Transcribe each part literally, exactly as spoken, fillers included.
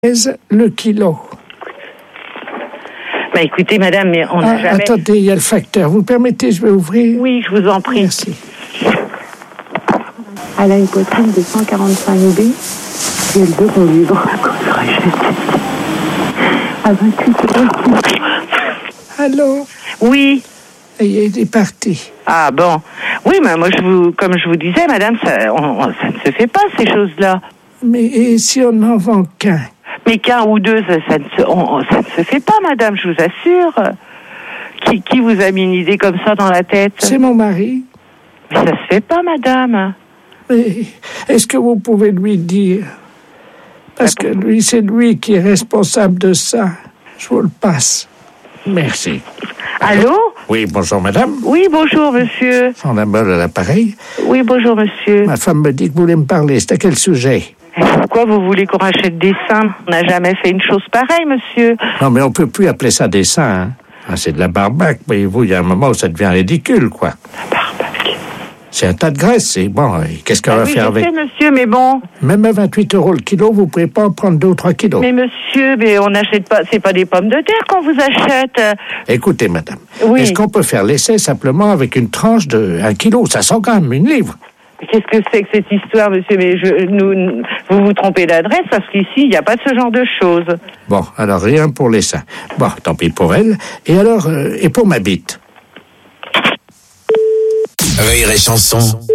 Le kilo. Bah écoutez, madame, mais on n'a ah, jamais... Attendez, il y a le facteur. Vous permettez, je vais ouvrir? Oui, je vous en prie. Merci. Elle a une poitrine de cent quarante-cinq B et elle veut qu'on lui vende la à vingt-huit euros. Allô? Oui. Et il est parti. Ah bon. Oui, mais moi, je vous, comme je vous disais, madame, ça, on, on, ça ne se fait pas, ces choses-là. Mais et si on n'en vend qu'un? Mais qu'un ou deux, ça, ça, ne se, on, ça ne se fait pas, madame, je vous assure. Qui, qui vous a mis une idée comme ça dans la tête? C'est mon mari. Mais ça se fait pas, madame. Mais est-ce que vous pouvez lui dire? Parce que lui, c'est lui qui est responsable de ça. Je vous le passe. Merci. Allô? Oui, bonjour, madame. Oui, bonjour, monsieur. Son amour à l'appareil. Oui, bonjour, monsieur. Ma femme me dit que vous voulez me parler. C'est à quel sujet? Pourquoi vous voulez qu'on rachète des seins? On n'a jamais fait une chose pareille, monsieur. Non, mais on peut plus appeler ça des seins. Hein. Ah, c'est de la barbaque. Voyez-vous, il y a un moment où ça devient ridicule, quoi. La barbaque. C'est un tas de graisse. Et bon, qu'est-ce qu'on ah va oui, faire je avec? sais, monsieur, mais bon. Même à vingt-huit euros le kilo, vous pouvez pas en prendre deux ou trois kilos. Mais monsieur, mais on n'achète pas, c'est pas des pommes de terre qu'on vous achète. Écoutez, madame. Oui. Est-ce qu'on peut faire l'essai simplement avec une tranche de un kilo? Ça sent quand même une livre. Qu'est-ce que c'est que cette histoire, monsieur? Mais je, nous, vous vous trompez d'adresse parce qu'ici, il n'y a pas de ce genre de choses. Bon, alors rien pour les seins. Bon, tant pis pour elle. Et alors, euh, et pour ma bite? Rire et chanson.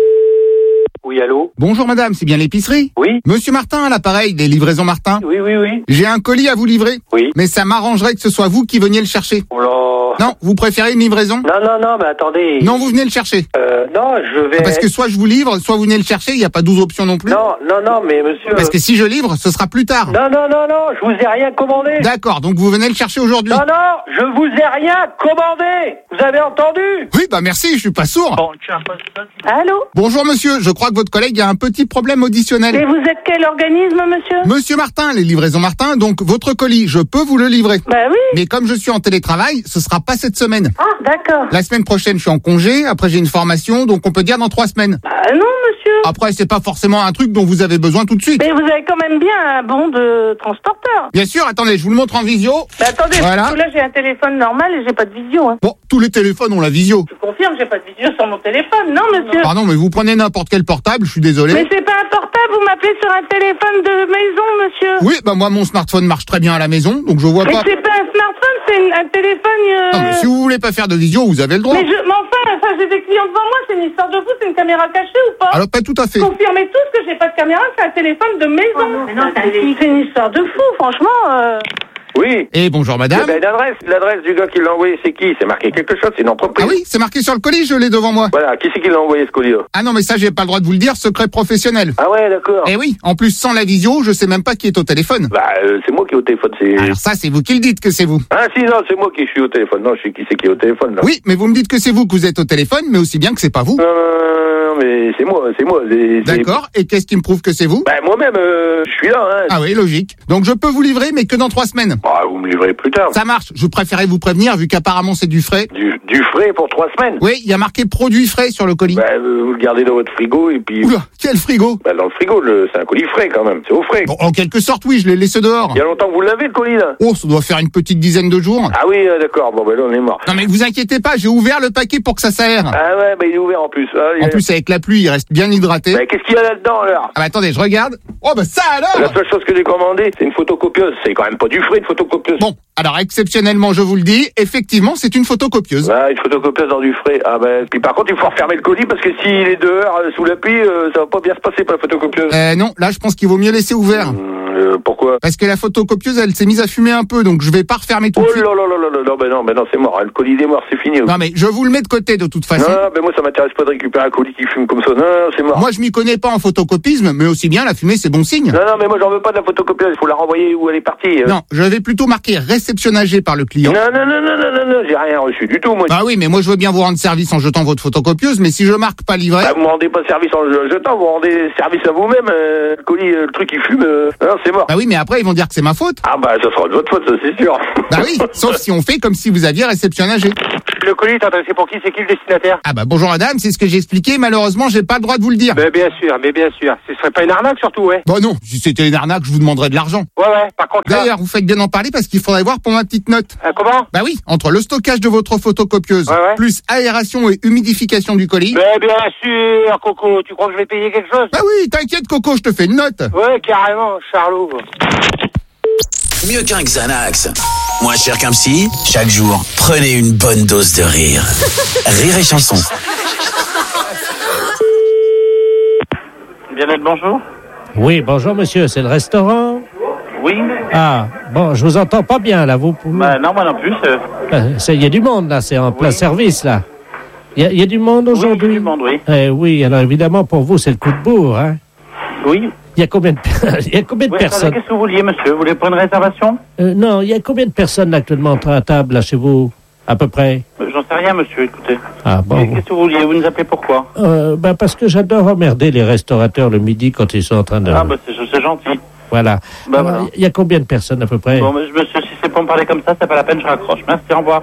Oui, allô? Bonjour madame, c'est bien l'épicerie? Oui. Monsieur Martin à l'appareil des livraisons Martin? Oui, oui, oui. J'ai un colis à vous livrer. Oui. Mais ça m'arrangerait que ce soit vous qui veniez le chercher. Oh là. Non, vous préférez une livraison? Non, non, non, mais attendez. Non, vous venez le chercher. Euh, non, je vais... Ah, parce que soit je vous livre, soit vous venez le chercher, il n'y a pas douze options non plus. Non, non, non, mais monsieur... Parce que si je livre, ce sera plus tard. Non, non, non, non, je vous ai rien commandé. D'accord, donc vous venez le chercher aujourd'hui. Non, non, je vous ai rien commandé. Vous avez entendu? Oui, bah merci, je suis pas sourd. Bon, tu as pas... Allô? Bonjour monsieur, je crois que votre collègue a un petit problème auditionnel. Et vous êtes quel organisme, monsieur? Monsieur Martin, les livraisons Martin, donc votre colis, je peux vous le livrer. Bah oui. Mais comme je suis en télétravail, ce sera pas cette semaine. Ah, d'accord. La semaine prochaine, je suis en congé, après j'ai une formation, donc on peut dire dans trois semaines. Bah non, monsieur. Après, c'est pas forcément un truc dont vous avez besoin tout de suite. Mais vous avez quand même bien un bon de transporteur. Bien sûr, attendez, je vous le montre en visio. Bah attendez, Voilà. parce que là j'ai un téléphone normal et j'ai pas de visio, hein. Bon, tous les téléphones ont la visio. Je confirme, j'ai pas de visio sur mon téléphone, non, monsieur. Pardon, mais vous prenez n'importe quel portable, je suis désolé. Mais c'est pas un portable, vous m'appelez sur un téléphone de maison, monsieur. Oui, bah moi, mon smartphone marche très bien à la maison, donc je vois Mais pas... c'est pas un smartphone, c'est une- un téléphone... euh, Non, mais si vous voulez pas faire de visio, vous avez le droit. Mais je, mais enfin, enfin, j'ai des clients devant moi, c'est une histoire de fou, c'est une caméra cachée ou pas? Alors, pas tout à fait. Confirmez tous que j'ai pas de caméra, c'est un téléphone de maison. mais non, c'est c'est une histoire de fou, franchement. Euh... Oui. Et bonjour madame. Eh ben, l'adresse, l'adresse du gars qui l'a envoyé, c'est qui? C'est marqué quelque chose, c'est une entreprise. Ah oui, c'est marqué sur le colis, je l'ai devant moi. Voilà, qui c'est qui l'a envoyé ce colis-là? Ah non, mais ça, j'ai pas le droit de vous le dire, secret professionnel. Ah ouais, d'accord. Eh oui, en plus, sans la visio, je sais même pas qui est au téléphone. Bah, euh, c'est moi qui est au téléphone, c'est... Alors ça, c'est vous qui le dites que c'est vous. Ah si, non, c'est moi qui suis au téléphone. Non, je sais qui c'est qui est au téléphone, là. Oui, mais vous me dites que c'est vous que vous êtes au téléphone, mais aussi bien que c'est pas vous. Non, non, non, non, mais c'est moi, c'est moi. c'est- c'est- D'accord, et qu'est-ce qui me prouve que c'est vous? Bah, moi-même, euh, je suis là, hein. Ah oui, logique. Donc je peux vous livrer, mais que dans trois semaines. Bah, vous me livrez plus tard. Ça marche, je préférais vous prévenir, vu qu'apparemment c'est du frais. Du, du frais pour trois semaines. Oui, il y a marqué produit frais sur le colis. Bah, euh, vous le gardez dans votre frigo et puis... Oula, quel frigo! Bah, dans le frigo, le... c'est un colis frais quand même. C'est au frais. Bon, en quelque sorte, oui, je l'ai laissé dehors. Il y a longtemps que vous l'avez, le colis, là? Oh, ça doit faire une petite dizaine de jours. Ah oui, euh, d'accord. Bon, ben là, on est mort. Non mais vous inquiétez pas, j'ai ouvert le paquet pour que ça s'aère. Ah ouais, bah, il est ouvert en plus. Ah, il En est- plus, avec la pluie, il reste bien hydraté. Bah, qu'est-ce qu'il y a là-dedans, alors? Ah bah attendez, je regarde. Oh bah ça La alors! seule chose que j'ai commandée, c'est une photocopieuse. C'est quand même pas du frais, une photocopieuse. Bon, alors exceptionnellement, je vous le dis, effectivement, c'est une photocopieuse. Bah, une photocopieuse dans du frais. Ah ben, puis par contre, il faut refermer le colis parce que s'il est dehors, euh, sous la pluie, euh, ça va pas bien se passer pour la photocopieuse. Euh, non, là, je pense qu'il vaut mieux laisser ouvert. Hum, euh, pourquoi? Parce que la photocopieuse, elle s'est mise à fumer un peu, donc je vais pas refermer tout Oh de suite. là là là là là, non, ben non, ben non, c'est mort. Le colis il est mort, c'est fini. Non mais je vous le mets de côté de toute façon. Non, ben moi ça m'intéresse pas de récupérer un colis qui fume comme ça. Non, non, c'est mort. Moi, je m'y connais pas en photocopisme, mais aussi bien la fumée, c'est bon signe. Non, non, mais moi j'en veux pas de la photocopieuse. Il faut la renvoyer où elle est partie. euh. Non, je vais plutôt marquer réceptionnagé par le client. Non, non, non, non, non, non, non, j'ai rien reçu du tout, moi. Ah oui, mais moi je veux bien vous rendre service en jetant votre photocopieuse, mais si je marque pas livré... Bah, vous me rendez pas service en le jetant, vous rendez service à vous-même. euh, le colis, euh, le truc il fume. euh, Non, c'est mort. Bah oui, mais après ils vont dire que c'est ma faute. Ah bah ça sera de votre faute, ça c'est sûr. Bah oui, sauf si on fait comme si vous aviez réceptionnagé. le colis est adressé pour qui? C'est qui le destinataire? Ah bah bonjour madame, c'est ce que j'ai expliqué, malheureusement j'ai pas le droit de vous le dire. Mais bien sûr, mais bien sûr. Ce serait pas une arnaque surtout, ouais? Bon non, si c'était une arnaque, je vous demanderais de l'argent. Ouais, ouais, par contre là... D'ailleurs, vous faites bien en parler parce qu'il faudrait voir pour ma petite note. Euh, comment? Bah oui, entre le stockage de votre photocopieuse, Ouais, ouais. plus aération et humidification du colis. Mais bien sûr, Coco, tu crois que je vais payer quelque chose? Bah oui, t'inquiète Coco, je te fais une note. Ouais, carrément, Charlot. Mieux qu'un Xanax, moins cher qu'un psy, chaque jour, prenez une bonne dose de rire. Rire et chanson. Bien-être, bonjour. Oui, bonjour monsieur, c'est le restaurant? Oui. Ah, bon, je vous entends pas bien là, vous pouvez... Bah non, moi non plus. c'est- Euh, c'est- Il y a du monde là, c'est en plein Oui. service là. Il y, a- il y a du monde Oui, aujourd'hui? du monde, oui. Eh oui, alors évidemment pour vous c'est le coup de bourre, hein. Oui. Il y a combien de, il y a combien de Oui, attendez, personnes? qu'est-ce que vous vouliez, monsieur? Vous voulez pour une réservation? Euh, non, il y a combien de personnes actuellement à table là chez vous? À peu près? Euh, J'en sais rien, monsieur, écoutez. Ah Mais bon. Qu'est-ce que vous vouliez? Vous nous appelez pourquoi? Euh, bah parce que j'adore emmerder les restaurateurs le midi quand ils sont en train de... Ah, bah c'est c'est gentil. Voilà. Bah, Alors, voilà. il y a combien de personnes à peu près? Bon, mais, monsieur, si c'est pour me parler comme ça, c'est pas la peine, je raccroche. Merci, au revoir.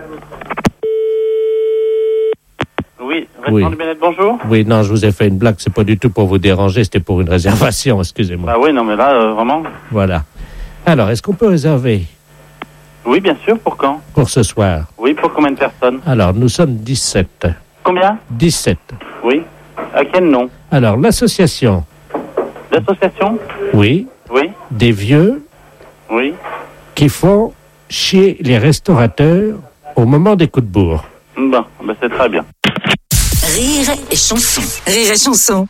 Oui, restaurant Oui. du bien-être, bonjour. Oui, non, je vous ai fait une blague, c'est pas du tout pour vous déranger, c'était pour une réservation, excusez-moi. Bah oui, non, mais là, euh, vraiment. Voilà. Alors, est-ce qu'on peut réserver Oui, bien sûr, pour quand? pour ce soir? Oui, pour combien de personnes? Alors, nous sommes dix-sept. Combien? dix-sept. Oui. À quel nom? Alors, l'association, L'association? oui, Oui. des vieux Oui. qui font chier les restaurateurs au moment des coups de bourre. Bon, bah c'est très bien. Rire et chanson. Rire et chanson.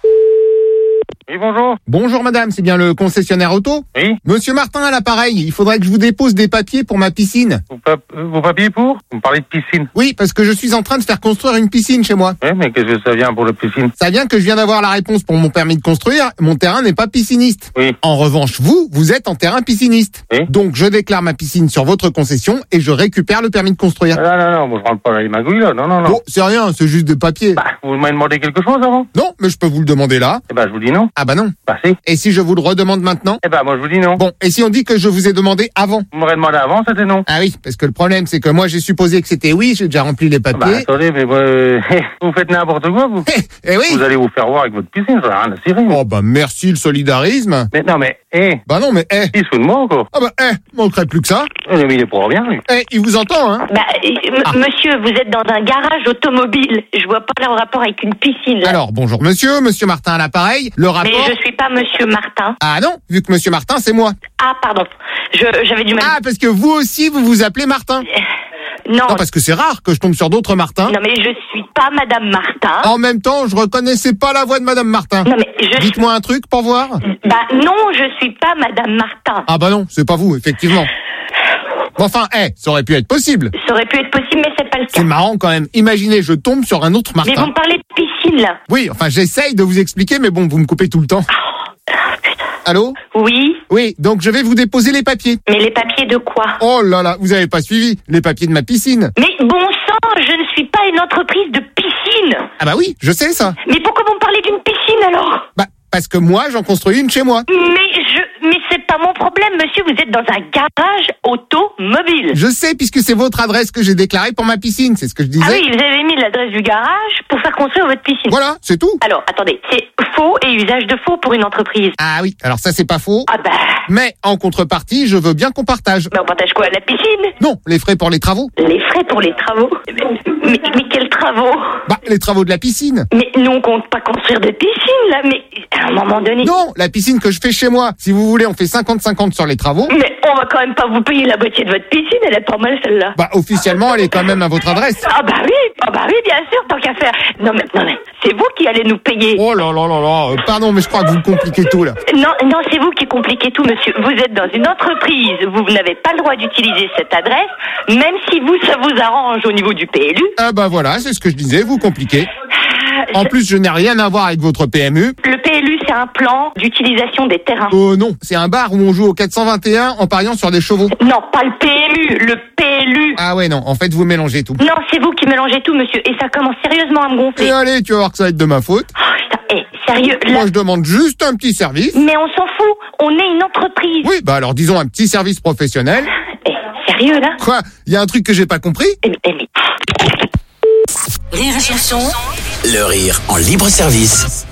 Oui, bonjour. Bonjour madame, c'est bien le concessionnaire auto? Oui. Monsieur Martin à l'appareil, il faudrait que je vous dépose des papiers pour ma piscine. Vos, pap- euh, vos papiers pour? Vous me parlez de piscine. Oui, parce que je suis en train de faire construire une piscine chez moi. Oui, mais qu'est-ce que ça vient pour la piscine? Ça vient que je viens d'avoir la réponse pour mon permis de construire, mon terrain n'est pas pisciniste. Oui. En revanche, vous, vous êtes en terrain pisciniste. Oui. Donc je déclare ma piscine sur votre concession et je récupère le permis de construire. Ah, non, non, non, moi je rentre pas dans les magouilles là, non, non, non. Bon, c'est rien, c'est juste des papiers. Bah, vous m'avez demandé quelque chose avant? Non, mais je peux vous le demander là. Eh ben, je vous dis non. Ah bah non. Bah, si. Et si je vous le redemande maintenant? Eh ben, moi je vous dis non. Bon, et si on dit que je vous ai demandé avant? Vous m'aurez demandé avant, c'était non. Ah oui, parce que le problème c'est que moi j'ai supposé que c'était oui, j'ai déjà rempli les Bah, papiers. attendez, mais moi, euh, vous faites n'importe quoi, vous. Eh oui. Vous allez vous faire voir avec votre piscine, j'en ai rien à cirer. Oh bah merci le solidarisme. Mais non, mais, eh, Bah non mais eh. il se fout de moi encore. Ah bah eh, manquerait plus que ça. Eh, mais il est pour rien, lui. Eh, il vous entend hein. Bah, euh, m- Ah. monsieur, vous êtes dans un garage automobile. Je vois pas le rapport avec une piscine. Là. Alors bonjour monsieur, monsieur Martin à l'appareil. Le rapport. Mais je suis pas monsieur Martin. Ah non, vu que monsieur Martin c'est moi. Ah, pardon. Je, j'avais du mal. Ah parce que vous aussi vous vous appelez Martin. non. Non parce que c'est rare que je tombe sur d'autres Martins. Non, mais je suis pas madame Martin. En même temps, je reconnaissais pas la voix de madame Martin. Non, mais je suis... Dites-moi un truc pour voir. Bah, non, je suis pas madame Martin. Ah bah non, c'est pas vous effectivement. Bon, enfin, eh, ça aurait pu être possible. Ça aurait pu être possible, mais c'est pas le cas. C'est marrant quand même. Imaginez, je tombe sur un autre Mais vous Martin. me parlez de piscine, là. Oui, enfin, j'essaye de vous expliquer, mais bon, vous me coupez tout le temps. Allô? Oui, Oui, donc je vais vous déposer les papiers. mais les papiers de quoi? Oh là là, vous avez pas suivi les papiers de ma piscine. Mais bon sang, je ne suis pas une entreprise de piscine. Ah bah oui, je sais ça. Mais pourquoi vous me parlez d'une piscine, alors? Bah, parce que moi, j'en construis une chez moi. Mais je, mais c'est pas mon problème, monsieur. Vous êtes dans un garage automobile. Je sais, puisque c'est votre adresse que j'ai déclarée pour ma piscine, c'est ce que je disais. Ah oui, vous avez mis l'adresse du garage pour faire construire votre piscine. Voilà, c'est tout. Alors, attendez, c'est faux et usage de faux pour une entreprise. Ah oui, alors ça c'est pas faux. Ah bah, Mais en contrepartie, je veux bien qu'on partage. mais on partage quoi? La piscine? Non, les frais pour les travaux. Les frais pour les travaux? Mais, mais, mais quels travaux? Bah, les travaux de la piscine. Mais nous, on compte pas construire de piscine, là, mais à un moment donné... Non, la piscine que je fais chez moi. Si vous voulez, on fait cinquante cinquante sur les travaux. Mais on va quand même pas vous payer la moitié de votre piscine, elle est pas mal, celle-là. Bah, officiellement, elle est quand même à votre adresse. Ah bah oui, ah bah oui, bien sûr, tant qu'à faire. Non mais, non mais, c'est vous qui allez nous payer. Oh là là là là, euh, pardon, mais je crois que vous compliquez tout, là. Non, non, c'est vous qui compliquez tout, monsieur. Vous êtes dans une entreprise, vous n'avez pas le droit d'utiliser cette adresse, même si vous, ça vous arrange au niveau du P L U. Ah bah voilà, c'est ce que je disais, vous compliquez. Ah, En plus, je n'ai rien à voir avec votre P M U. Le P L U, c'est un plan d'utilisation des terrains. Oh non, c'est un bar où on joue au quatre cent vingt et un en pariant sur des chevaux. Non, pas le P M U, le P L U. Ah ouais, non, en fait, vous mélangez tout. Non, c'est vous qui mélangez tout, monsieur, et ça commence sérieusement à me gonfler. Et allez, tu vas voir que ça va être de ma faute. Oh, putain, eh, sérieux, là... Moi, je demande juste un petit service. Mais on s'en fout, on est une entreprise. Oui, bah alors disons un petit service professionnel. Eh, sérieux, là? Quoi? Il y a un truc que j'ai pas compris? Eh, eh, mais... Rire et chanson. Le rire en libre service.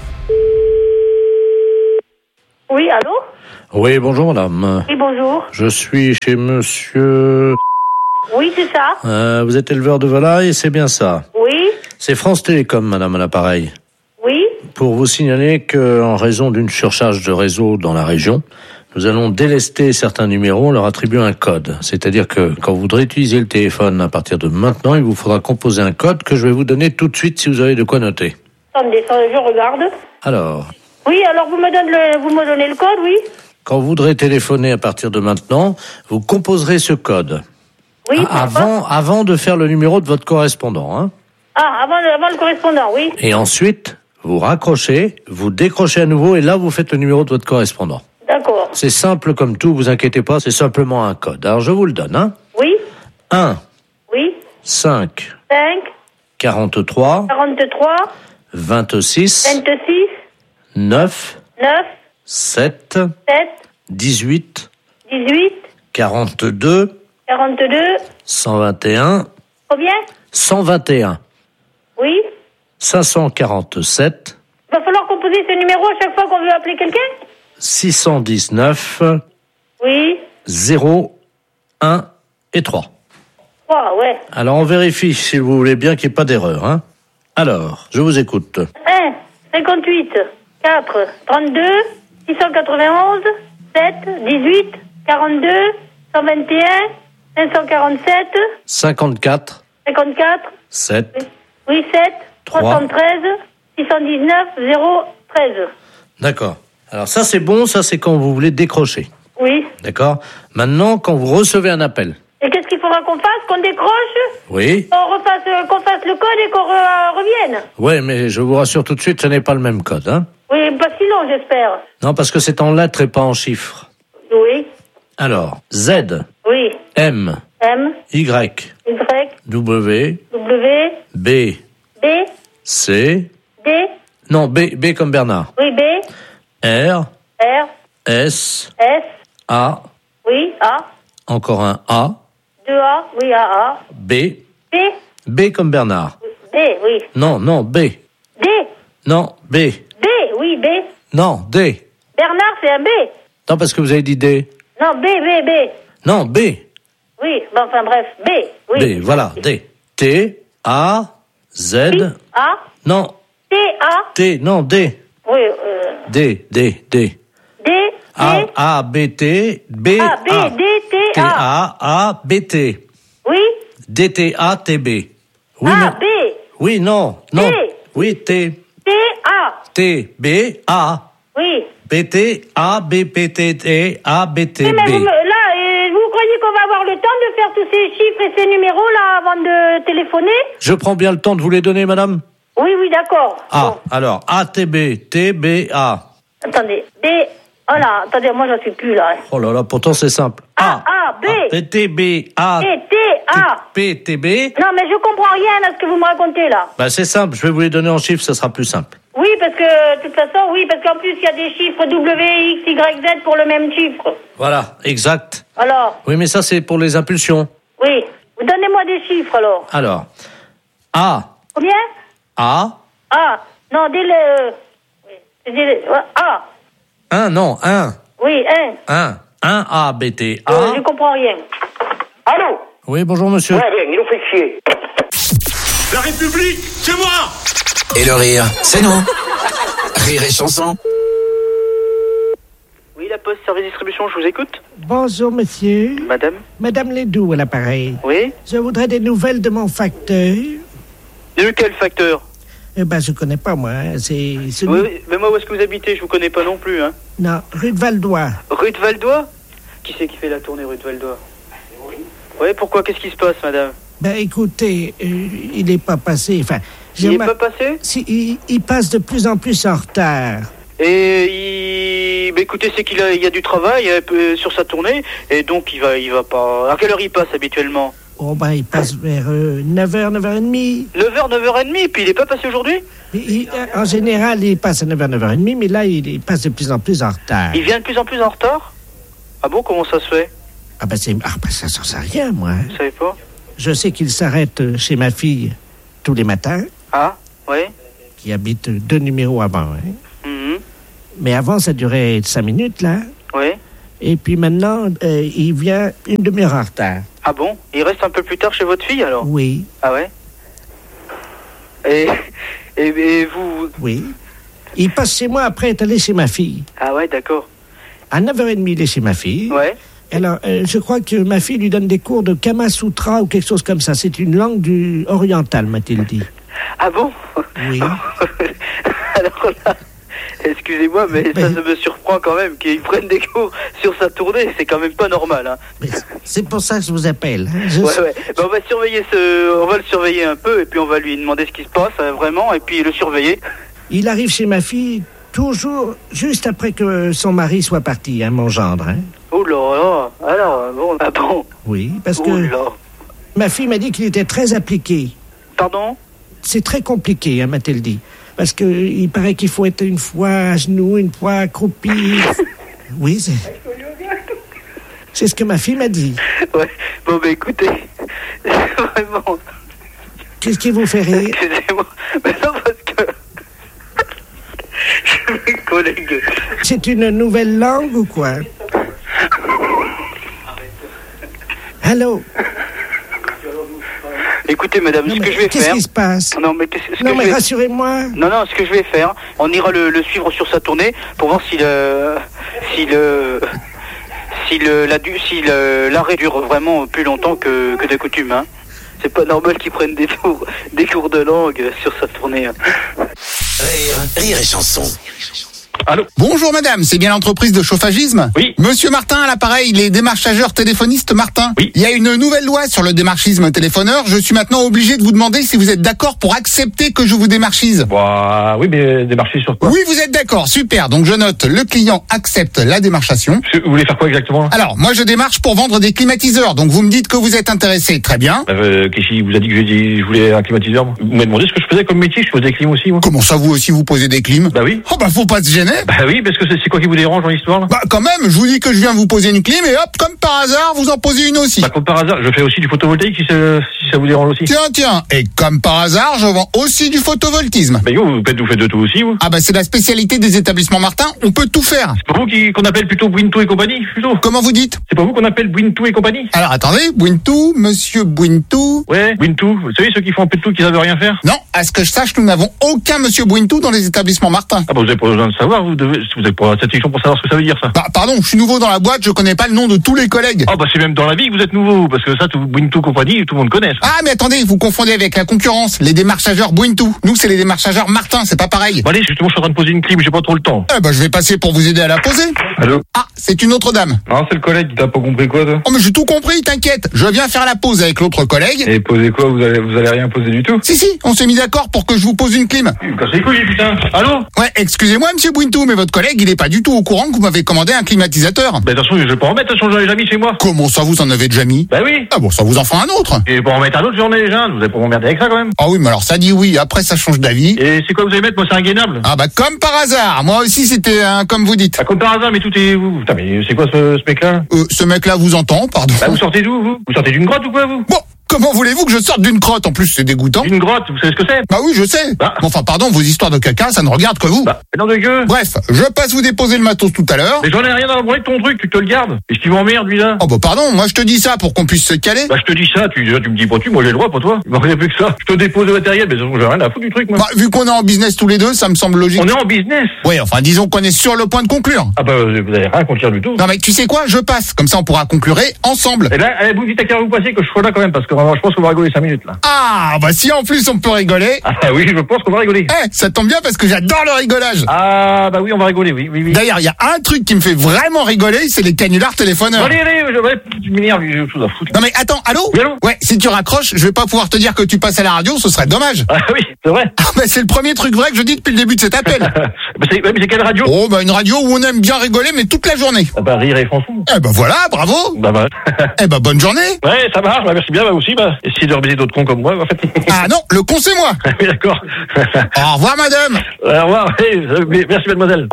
Oui, allô? Oui, bonjour madame. Oui, bonjour. Je suis chez monsieur... Oui, c'est ça. Euh, vous êtes éleveur de volailles, c'est bien ça? Oui. C'est France Télécom, madame, à l'appareil. Oui. Pour vous signaler qu'en raison d'une surcharge de réseau dans la région, nous allons délester certains numéros, on leur attribue un code. C'est-à-dire que quand vous voudrez utiliser le téléphone à partir de maintenant, il vous faudra composer un code que je vais vous donner tout de suite si vous avez de quoi noter. Attendez, je regarde. Alors... Oui, alors vous me donnez le, vous me donnez le code, oui? Quand vous voudrez téléphoner à partir de maintenant, vous composerez ce code. Oui. Ah, avant, avant de faire le numéro de votre correspondant, hein. Ah, avant, avant le correspondant, oui. Et ensuite, vous raccrochez, vous décrochez à nouveau et là, vous faites le numéro de votre correspondant. D'accord. C'est simple comme tout, vous inquiétez pas, c'est simplement un code. Alors, je vous le donne, hein. Oui. un. Oui. cinq. cinq. quarante-trois. quarante-trois. vingt-six. vingt-six. neuf. neuf. sept. sept. dix-huit. dix-huit. quarante-deux. quarante-deux. cent vingt et un. Combien? cent vingt et un. Oui. cinq cent quarante-sept. Il va falloir composer ce numéro à chaque fois qu'on veut appeler quelqu'un? six cent dix-neuf. Oui. zéro, un et trois. trois, ouais. Alors, on vérifie, si vous voulez bien, qu'il n'y ait pas d'erreur, hein. Alors, je vous écoute. un. cinquante-huit. quatre. trente-deux. six cent quatre-vingt-onze. sept. dix-huit. quarante-deux. cent vingt et un. cinq cent quarante-sept. cinquante-quatre. cinquante-quatre. sept. Oui, sept. trois. trois cent treize. six cent dix-neuf. zéro. treize. D'accord. Alors, ça, c'est bon, ça, c'est quand vous voulez décrocher. Oui. D'accord. Maintenant, quand vous recevez un appel. Et qu'est-ce qu'il faudra qu'on fasse? Qu'on décroche? Oui. On refasse, euh, qu'on fasse le code et qu'on re- revienne? Oui, mais je vous rassure tout de suite, ce n'est pas le même code, hein. Oui, pas si long, j'espère. Non, parce que c'est en lettres et pas en chiffres. Oui. Alors, Z. Oui. M. M. Y. Y. W. W. B. B. C. D. Non, B, B comme Bernard. Oui, B. R. R. S. S. A. Oui, A. Encore un A. deux A. Oui, A, A. B. B. B comme Bernard. D, oui. Non, non, B. D. Non, B. D, oui, B. Non, D. Bernard, c'est un B. Non, parce que vous avez dit D. Non, B, B, B. Non, B. Oui, bon, enfin bref, B. Oui. B, voilà, D. T. A. Z. A. Non. T, A. T, non, D. Oui, euh. D, D, D. D. A, A, B, T, B, A, B, A. D, T, T, A. A, A, B, T. Oui. D, T, A, T, B. Oui, A, non. B. Oui, non, non. T. Oui, T. T, A. T, B, A. Oui. B, T, A, B, P, T, T, A, B, T, Oui, mais vous, B. me- là, euh, vous croyez qu'on va avoir le temps de faire tous ces chiffres et ces numéros là avant de téléphoner? Je prends bien le temps de vous les donner, madame? Oui, oui, d'accord. Ah, alors, A, T, B, T, B, A. Attendez, B. Oh là, attendez, moi j'en suis plus là. Oh là là, pourtant c'est simple. A, A, B. T, T, B, A. T, T, A. P, T, B. Non, mais je comprends rien à ce que vous me racontez là. Bah, c'est simple, je vais vous les donner en chiffres, ça sera plus simple. Oui, parce que, de toute façon, oui, parce qu'en plus, il y a des chiffres W, X, Y, Z pour le même chiffre. Voilà, exact. Alors, Oui, mais ça, c'est pour les impulsions. oui. Donnez-moi des chiffres alors. Alors, A, Combien? A, A. Non, dis le. Oui, dis le. ouais, A. un, non, un, Oui, un. un, un A, B, T, A. Euh, je comprends rien. Allô? Oui, bonjour monsieur. Ouais, bien, il nous fait chier. La République, c'est moi! Et le rire, c'est nous. Rire et chanson. Oui, la Poste, service distribution, je vous écoute. Bonjour, monsieur. Madame? Madame Ledoux à l'appareil. Oui? Je voudrais des nouvelles de mon facteur. De quel facteur? Eh ben, je connais pas, moi. hein. C'est celui... Oui, oui, mais moi, où est-ce que vous habitez? Je vous connais pas non plus, hein. Non, rue de Valdois. Rue de Valdois? Qui c'est qui fait la tournée rue de Valdois? Oui, pourquoi? Qu'est-ce qui se passe, madame? Ben, écoutez, euh, il n'est pas passé. Enfin, Il n'est ma- pas passé? Si, il, il passe de plus en plus en retard. Et il... bah, écoutez, c'est qu'il a, il y a du travail euh, sur sa tournée, et donc il va, il va pas... À quelle heure il passe habituellement? Oh, ben, il passe vers euh, neuf heures, neuf heures trente. neuf heures, neuf heures trente, puis il est pas passé aujourd'hui? Il- il- en général, il passe à neuf heures, neuf heures trente, mais là, il, il passe de plus en plus en retard. Il vient de plus en plus en retard? Ah bon, comment ça se fait? Ah ben, c'est... Ah ben, ça, ça sert à rien, moi. hein. Vous savez pas? Je sais qu'il s'arrête euh, chez ma fille. tous les matins. Ah, oui. Qui habite deux numéros avant. Hein. Mm-hmm. Mais avant, ça durait cinq minutes, là. Oui. Et puis maintenant, euh, il vient une demi-heure en retard. Ah bon? Il reste un peu plus tard chez votre fille, alors? Oui. Ah ouais? Et, et, et vous... Oui. Il passe chez moi après être allé chez ma fille. Ah ouais, d'accord. À neuf heures trente, il est chez ma fille. Ouais. Alors, euh, je crois que ma fille lui donne des cours de Kama Sutra ou quelque chose comme ça. C'est une langue du orientale, m'a-t-il dit. Ah bon? Oui. Alors là, excusez-moi, mais, mais ça, ça me surprend quand même qu'il prenne des cours sur sa tournée. C'est quand même pas normal. Hein. Mais c'est pour ça que je vous appelle. Hein. Je... Ouais, ouais. Ben, on va surveiller ce, on va le surveiller un peu et puis on va lui demander ce qui se passe euh, vraiment et puis le surveiller. Il arrive chez ma fille toujours juste après que son mari soit parti, hein, mon gendre. Hein. Oh là là. Alors bon, ah bon. Oui, parce oh que là. Ma fille m'a dit qu'il était très appliqué. Pardon? C'est très compliqué, hein, m'a-t-elle dit. Parce que il paraît qu'il faut être une fois à genoux, une fois accroupi. Oui, c'est... C'est ce que ma fille m'a dit. Ouais, bon, bah écoutez, vraiment... Qu'est-ce qui vous fait rire? Excusez-moi, mais non, parce que... Mes collègues... C'est une nouvelle langue ou quoi? Allô? Écoutez, madame, non, ce que je vais qu'est-ce faire... Qu'est-ce qui se passe? Non, mais, qu'est-ce, ce non, que mais je vais... rassurez-moi. Non, non, ce que je vais faire, on ira le, le suivre sur sa tournée pour voir si le... Si le... Si le, la, si le, l'arrêt dure vraiment plus longtemps que, que de coutume, hein. C'est pas normal qu'ils prennent des tours, des cours de langue sur sa tournée. Hein. Rire, rire et chanson. Allô? Bonjour madame, c'est bien l'entreprise de chauffagisme? Oui. Monsieur Martin à l'appareil, les démarchageurs téléphonistes Martin. Oui. Il y a une nouvelle loi sur le démarchisme téléphoneur. Je suis maintenant obligé de vous demander si vous êtes d'accord pour accepter que je vous démarchise. Bah, oui, mais démarcher sur quoi? Oui, vous êtes d'accord, super. Donc je note, le client accepte la démarchation. Vous voulez faire quoi exactement? Alors, moi je démarche pour vendre des climatiseurs, donc vous me dites que vous êtes intéressé, très bien. Euh, qu'est-ce qui vous a dit que j'ai dit je voulais un climatiseur? Vous m'avez demandé ce que je faisais comme métier, je faisais des clims aussi, moi. Comment ça, vous aussi vous posez des clims? Bah oui. Oh bah faut pas se gêner. Bah oui, parce que c'est, c'est quoi qui vous dérange dans l'histoire là? Bah quand même, je vous dis que je viens vous poser une clim et hop, comme par hasard, vous en posez une aussi. Bah comme par hasard, je fais aussi du photovoltaïque si ça, si ça vous dérange aussi. Tiens, tiens, et comme par hasard, je vends aussi du photovoltisme. Bah yo, vous faites, vous faites de tout aussi, vous. Ah bah c'est la spécialité des établissements Martin, on peut tout faire. C'est pas vous qui, qu'on appelle plutôt Bouintou et compagnie, plutôt? Comment vous dites? C'est pas vous qu'on appelle Bouintou et compagnie? Alors attendez, Bouintou, monsieur Bouintou. Ouais, Bouintou, vous savez ceux qui font un peu de tout, qui savent rien faire? Non, à ce que je sache, nous n'avons aucun monsieur Bouintou dans les établissements Martin. Ah bah vous avez pas besoin de savoir, vous devez, vous avez pas cette section pour savoir ce que ça veut dire, ça. Bah pardon, je suis nouveau dans la boîte, je connais pas le nom de tous les collègues. Ah bah c'est même dans la vie que vous êtes nouveau, parce que ça, tout Bouintou compagnie, tout le monde connaît. Ça. Ah mais attendez, vous confondez avec la concurrence, les démarchageurs Bouintou. Nous c'est les démarchageurs Martin, c'est pas pareil. Bon allez, justement je suis en train de poser une clim, j'ai pas trop le temps. Eh bah je vais passer pour vous aider à la poser. Allô? Ah, c'est une autre dame. Non, c'est le collègue, t'as pas compris quoi, toi? Oh mais j'ai tout compris, t'inquiète, je viens faire la pause avec l'autre collègue. Et poser quoi? Vous allez, vous allez rien poser du tout? Si si, on s'est mis d'accord pour que je vous pose une clim. Vous cassez les couilles, putain. Allô? Ouais, excusez-moi monsieur Bouintou, mais votre collègue il est pas du tout au courant que vous m'avez commandé un climatisateur. Bah attention, je vais pas en mettre, attention, j'en ai déjà mis chez moi. Comment ça, vous en avez déjà mis? Bah oui. Ah bon, ça vous en fait un autre. Et pour en mettre un autre, j'en ai déjà un, vous allez pas m'emmerder avec ça quand même. Ah oui, mais alors ça dit oui, après ça change d'avis. Et c'est quoi vous allez mettre? Moi c'est un gainable. Ah bah comme par hasard, moi aussi c'était un comme vous dites. Bah comme par hasard, mais tout est... Vous... Putain, mais c'est quoi ce, ce mec-là? Euh, ce mec-là vous entend, pardon. Bah vous sortez d'où, vous? Vous sortez d'une grotte ou quoi, vous? Bon, comment voulez-vous que je sorte d'une crotte? En plus, c'est dégoûtant. D'une grotte, vous savez ce que c'est? Bah oui, je sais. Bah. Bon, enfin, pardon, vos histoires de caca, ça ne regarde que vous. Bah, non de gueule. Bref, je passe vous déposer le matos tout à l'heure. Mais j'en ai rien dans la branlée de ton truc, tu te le gardes. Et ce qui m'emmerde, lui, là? Oh bah pardon, moi je te dis ça pour qu'on puisse se caler. Bah je te dis ça, tu, tu me dis pas tu, moi j'ai le droit, pas toi. Il m'en rien plus que ça. Je te dépose le matériel, mais j'ai rien à foutre du truc, moi. Bah, vu qu'on est en business tous les deux, ça me semble logique. On est en business? Oui, enfin, disons qu'on est sur le point de conclure. Ah bah vous avez rien à conclure du tout. Non mais tu sais quoi, je passe, comme ça on pourra conclurer ensemble. Et là, allez, vous me dites à quelle heure vous passez que je sois là quand même, parce que vraiment, je pense qu'on va rigoler cinq minutes là. Ah, bah si en plus on peut rigoler. Ah oui, je pense qu'on va rigoler. Eh, ça tombe bien parce que j'adore le rigolage. Ah bah oui, on va rigoler, oui, oui, oui. D'ailleurs, il y a un truc qui me fait vraiment rigoler, c'est les canulars téléphoneurs. Allez, allez, je vais, tu m'énerves, j'ai autre chose à foutre. Non mais attends, allô? Oui, allô? Ouais, si tu raccroches, je vais pas pouvoir te dire que tu passes à la radio, ce serait dommage. Ah oui, c'est vrai. Ah bah c'est le premier truc vrai que je dis depuis le début de cet appel. bah c'est, ouais, mais c'est quelle radio? Oh bah une radio où on aime bien rigoler mais toute la journée. Ah bah rire et chanson. Eh bah voilà, bravo. Bah bah. Eh bah bonne journée. Ouais, ça marche, bah merci bien, bah aussi, bah essayez de rebiser d'autres cons comme moi, en fait. Ah non, le con c'est moi. Oui, d'accord. Au revoir madame. Au revoir, oui, merci mademoiselle.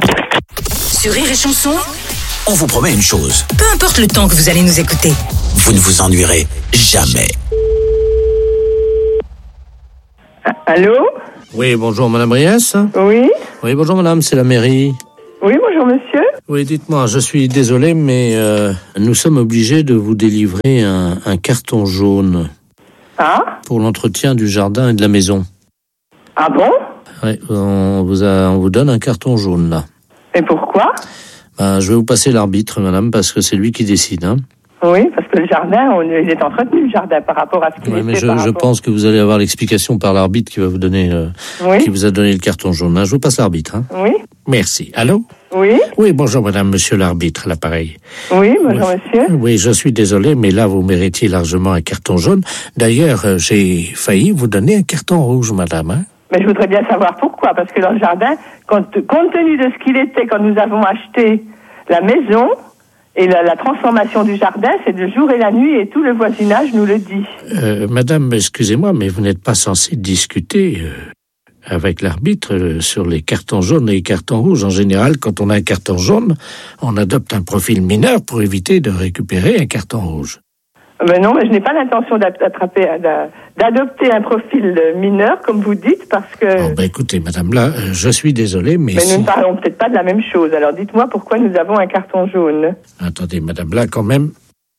Sur Rire et Chanson, On vous promet une chose, peu importe le temps que vous allez nous écouter. vous ne vous ennuierez jamais. Allô? Oui, bonjour Madame Riès. Oui? Oui, bonjour Madame, c'est la mairie. Oui, bonjour monsieur. Oui, dites-moi, je suis désolé, mais euh, nous sommes obligés de vous délivrer un, un carton jaune. Ah? Pour l'entretien du jardin et de la maison. Ah bon? Oui, on vous, a, on vous donne un carton jaune, là. Et pourquoi? Ben, je vais vous passer l'arbitre, madame, parce que c'est lui qui décide, hein. Oui, parce que le jardin, on, il est entretenu, le jardin, par rapport à ce qu'il Oui, était. mais je, par je rapport... pense que vous allez avoir l'explication par l'arbitre qui va vous donner, euh, oui. qui vous a donné le carton jaune. Hein. Je vous passe l'arbitre, hein. Oui. Merci. Allô? Oui. Oui, bonjour madame, monsieur l'arbitre, à l'appareil. Oui, bonjour oui. monsieur. Oui, je suis désolé, mais là, vous méritiez largement un carton jaune. D'ailleurs, euh, j'ai failli vous donner un carton rouge, madame, hein. Mais je voudrais bien savoir pourquoi, parce que dans le jardin, compte, compte tenu de ce qu'il était quand nous avons acheté la maison, et la, la transformation du jardin, c'est le jour et la nuit, et tout le voisinage nous le dit. Euh, madame, excusez-moi, mais vous n'êtes pas censée discuter euh, avec l'arbitre euh, sur les cartons jaunes et les cartons rouges. En général, quand on a un carton jaune, on adopte un profil mineur pour éviter de récupérer un carton rouge. Ben non, mais je n'ai pas l'intention d'attraper, d'adopter un profil mineur, comme vous dites, parce que... Bon, ben écoutez, madame, là, euh, je suis désolé, mais... Mais si... nous ne parlons peut-être pas de la même chose. Alors dites-moi pourquoi nous avons un carton jaune. Attendez, madame, là, quand même...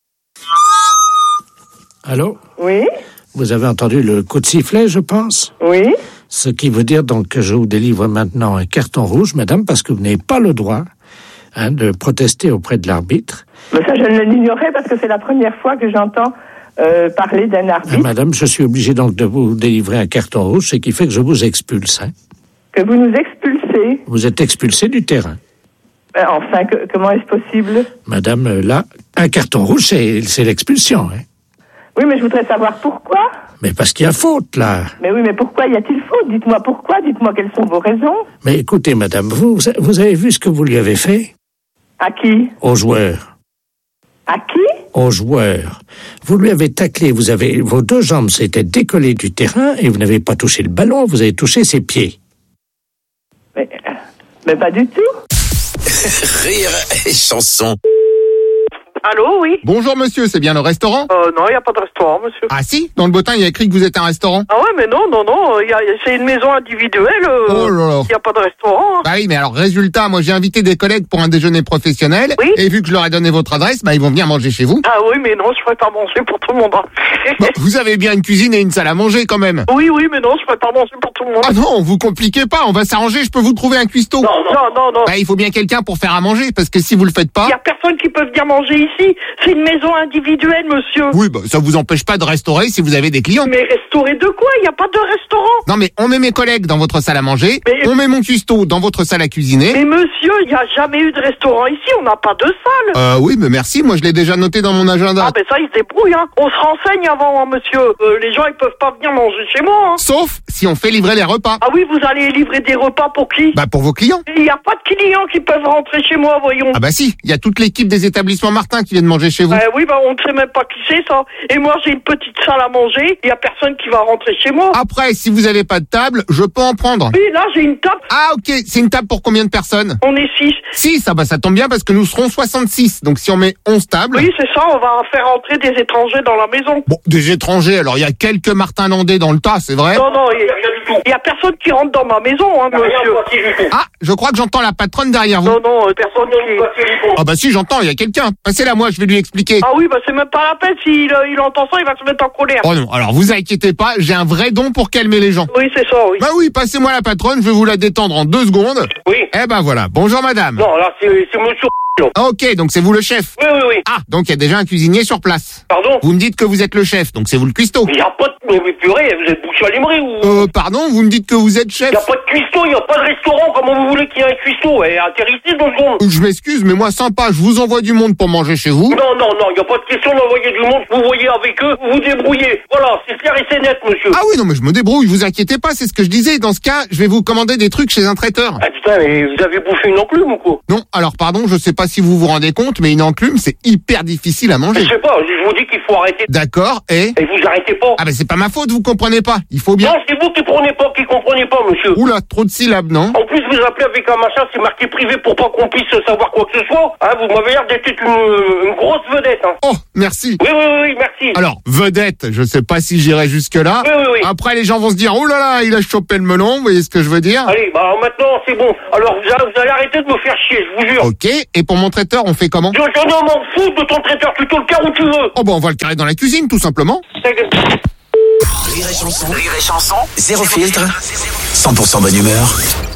Allô? Oui? Vous avez entendu le coup de sifflet, je pense? Oui. Ce qui veut dire donc que je vous délivre maintenant un carton rouge, madame, parce que vous n'avez pas le droit hein, de protester auprès de l'arbitre. Mais ça, je ne l'ignorais parce que c'est la première fois que j'entends euh, parler d'un arbitre. Ah, madame, je suis obligé donc de vous délivrer un carton rouge, ce qui fait que je vous expulse. Hein. Que vous nous expulsez? Vous êtes expulsé du terrain. Euh, enfin, que, comment est-ce possible? Madame, là, un carton rouge, c'est, c'est l'expulsion. Hein. Oui, mais je voudrais savoir pourquoi. Mais parce qu'il y a faute, là. Mais oui, mais pourquoi y a-t-il faute? Dites-moi pourquoi, dites-moi quelles sont vos raisons. Mais écoutez, madame, vous, vous avez vu ce que vous lui avez fait? À qui? Aux joueurs. À qui? Aux joueurs. Vous lui avez taclé, vous avez, vos deux jambes s'étaient décollées du terrain et vous n'avez pas touché le ballon, vous avez touché ses pieds. Mais, mais pas du tout. Rire et chanson. Allô, oui. Bonjour monsieur, c'est bien le restaurant? Euh, non, il n'y a pas de restaurant, monsieur. Ah si? Dans le bottin, il y a écrit que vous êtes un restaurant. Ah ouais, mais non, non, non, y a, c'est une maison individuelle. Euh, oh là là. Il n'y a pas de restaurant. Hein. Bah oui, mais alors, résultat, moi j'ai invité des collègues pour un déjeuner professionnel. Oui. Et vu que je leur ai donné votre adresse, bah ils vont venir manger chez vous. Ah oui, mais non, je ne ferai pas manger pour tout le monde. Hein. Bah, vous avez bien une cuisine et une salle à manger quand même. Oui, oui, mais non, je ne ferai pas manger pour tout le monde. Ah non, vous compliquez pas, on va s'arranger, je peux vous trouver un cuistot. Non, non, non, non. Bah il faut bien quelqu'un pour faire à manger, parce que si vous le faites pas... Il n'y a personne qui peut venir manger ici. C'est une maison individuelle, monsieur. Oui, bah ça vous empêche pas de restaurer si vous avez des clients. Mais restaurer de quoi? Il n'y a pas de restaurant. Non mais on met mes collègues dans votre salle à manger, mais... on met mon cuistot dans votre salle à cuisiner. Mais monsieur, il n'y a jamais eu de restaurant ici, on n'a pas de salle. Euh oui, mais merci, moi je l'ai déjà noté dans mon agenda. Ah ben ça, ils se débrouillent, hein. On se renseigne avant, hein, monsieur. Euh, les gens, ils peuvent pas venir manger chez moi, hein. Sauf si on fait livrer les repas. Ah oui, vous allez livrer des repas pour qui? Bah pour vos clients. Il n'y a pas de clients qui peuvent rentrer chez moi, voyons. Ah bah si, il y a toute l'équipe des établissements Martin qui viennent manger chez vous. Euh, oui, bah on ne sait même pas qui c'est, ça. Et moi, j'ai une petite salle à manger, il n'y a personne qui va rentrer chez moi. Après, si vous avez pas de table, je peux en prendre. Oui, là, j'ai une table. Ah ok, c'est une table pour combien de personnes? On est six. six, ah bah ça tombe bien parce que nous serons soixante-six. Donc si on met onze tables... Oui, c'est ça, on va faire entrer des étrangers dans la maison. Bon, des étrangers, alors il y a quelques Martin-Landais dans le tas, c'est vrai? Non, non, il n'y a, a personne qui rentre dans ma maison, hein, monsieur. Ah, je crois que j'entends la patronne derrière vous. Non, non, euh, personne qui... Ah bah si, j'entends, il y a quelqu'un. Passez-la moi, je vais lui expliquer. Ah oui, bah c'est même pas la peine, s'il euh, il entend ça, il va se mettre en colère. Oh non, alors vous inquiétez pas, j'ai un vrai don pour calmer les gens. Oui, c'est ça, oui. Bah oui, passez-moi la patronne, je vais vous la détendre en deux secondes. Oui. Eh ben voilà, bonjour madame. Non, là, c'est, c'est monsieur... Ah, ok, donc c'est vous le chef. Oui, oui, oui. Ah, donc il y a déjà un cuisinier sur place. Pardon? Vous me dites que vous êtes le chef, donc c'est vous le cuistot. Il n'y a pas de... Mais purée, vous êtes bouché à l'aimerie ou... Euh, pardon, vous me dites que vous êtes chef? Il n'y a pas de cuistot, il n'y a pas de restaurant, comment vous voulez qu'il y ait un cuistot? Eh, atterrissez deux secondes. Je m'excuse, mais moi sympa, je vous envoie du monde pour manger chez vous. Non, non, non, il n'y a pas de question d'envoyer du monde, vous voyez avec eux, vous vous débrouillez. Voilà, c'est clair et c'est net, monsieur. Ah oui, non mais je me débrouille, vous inquiétez pas, c'est ce que je disais. Dans ce cas, je vais vous commander des trucs chez un traiteur. Ah putain, mais vous avez bouffé une enclume ou quoi? Non, alors pardon, je sais pas si vous vous rendez compte, mais une enclume, c'est hyper difficile à manger. Je sais pas, je vous dis qu'il faut arrêter. D'accord, et? Et vous arrêtez pas. Ah ben c'est pas ma faute, vous comprenez pas. Il faut bien... Non, c'est vous qui prenez pas, qui comprenez pas, monsieur. Oula, trop de syllabes, non? En plus, vous appelez avec un machin, c'est marqué privé pour pas qu'on puisse savoir quoi que ce soit. Hein, vous m'avez l'air d'être une, une grosse vedette. Hein. Oh, merci. Oui, oui, oui, merci. Alors, vedette, je sais pas si j'irai jusque-là. Oui, oui, oui. Après, les gens vont se dire, oh là là, il a chopé le melon, vous voyez ce que je veux dire? Allez, bah maintenant, c'est bon. Alors, vous allez, vous allez arrêter de me faire chier, je vous jure. Ok, et pour mon traiteur, on fait comment? Je, je ne m'en fous de ton traiteur, tu te le carres où tu veux. Oh bah on va le carrer dans la cuisine, tout simplement. Rire et chanson, rire et chanson, zéro filtre, cent pour cent bonne humeur.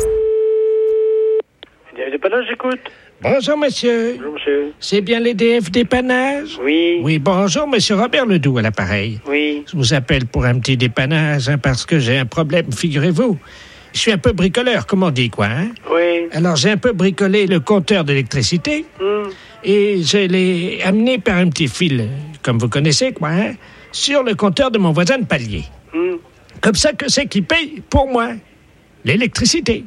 Dépannage, j'écoute. Bonjour, monsieur. Bonjour, monsieur. C'est bien l'E D F dépannage? Oui. Oui, bonjour, monsieur Robert Ledoux à l'appareil. Oui. Je vous appelle pour un petit dépannage, hein, parce que j'ai un problème, figurez-vous. Je suis un peu bricoleur, comme on dit, quoi, hein? Oui. Alors, j'ai un peu bricolé le compteur d'électricité, Hum. et je l'ai amené par un petit fil, comme vous connaissez, quoi, hein, sur le compteur de mon voisin de palier. Hum. Comme ça, que c'est qui paye pour moi l'électricité.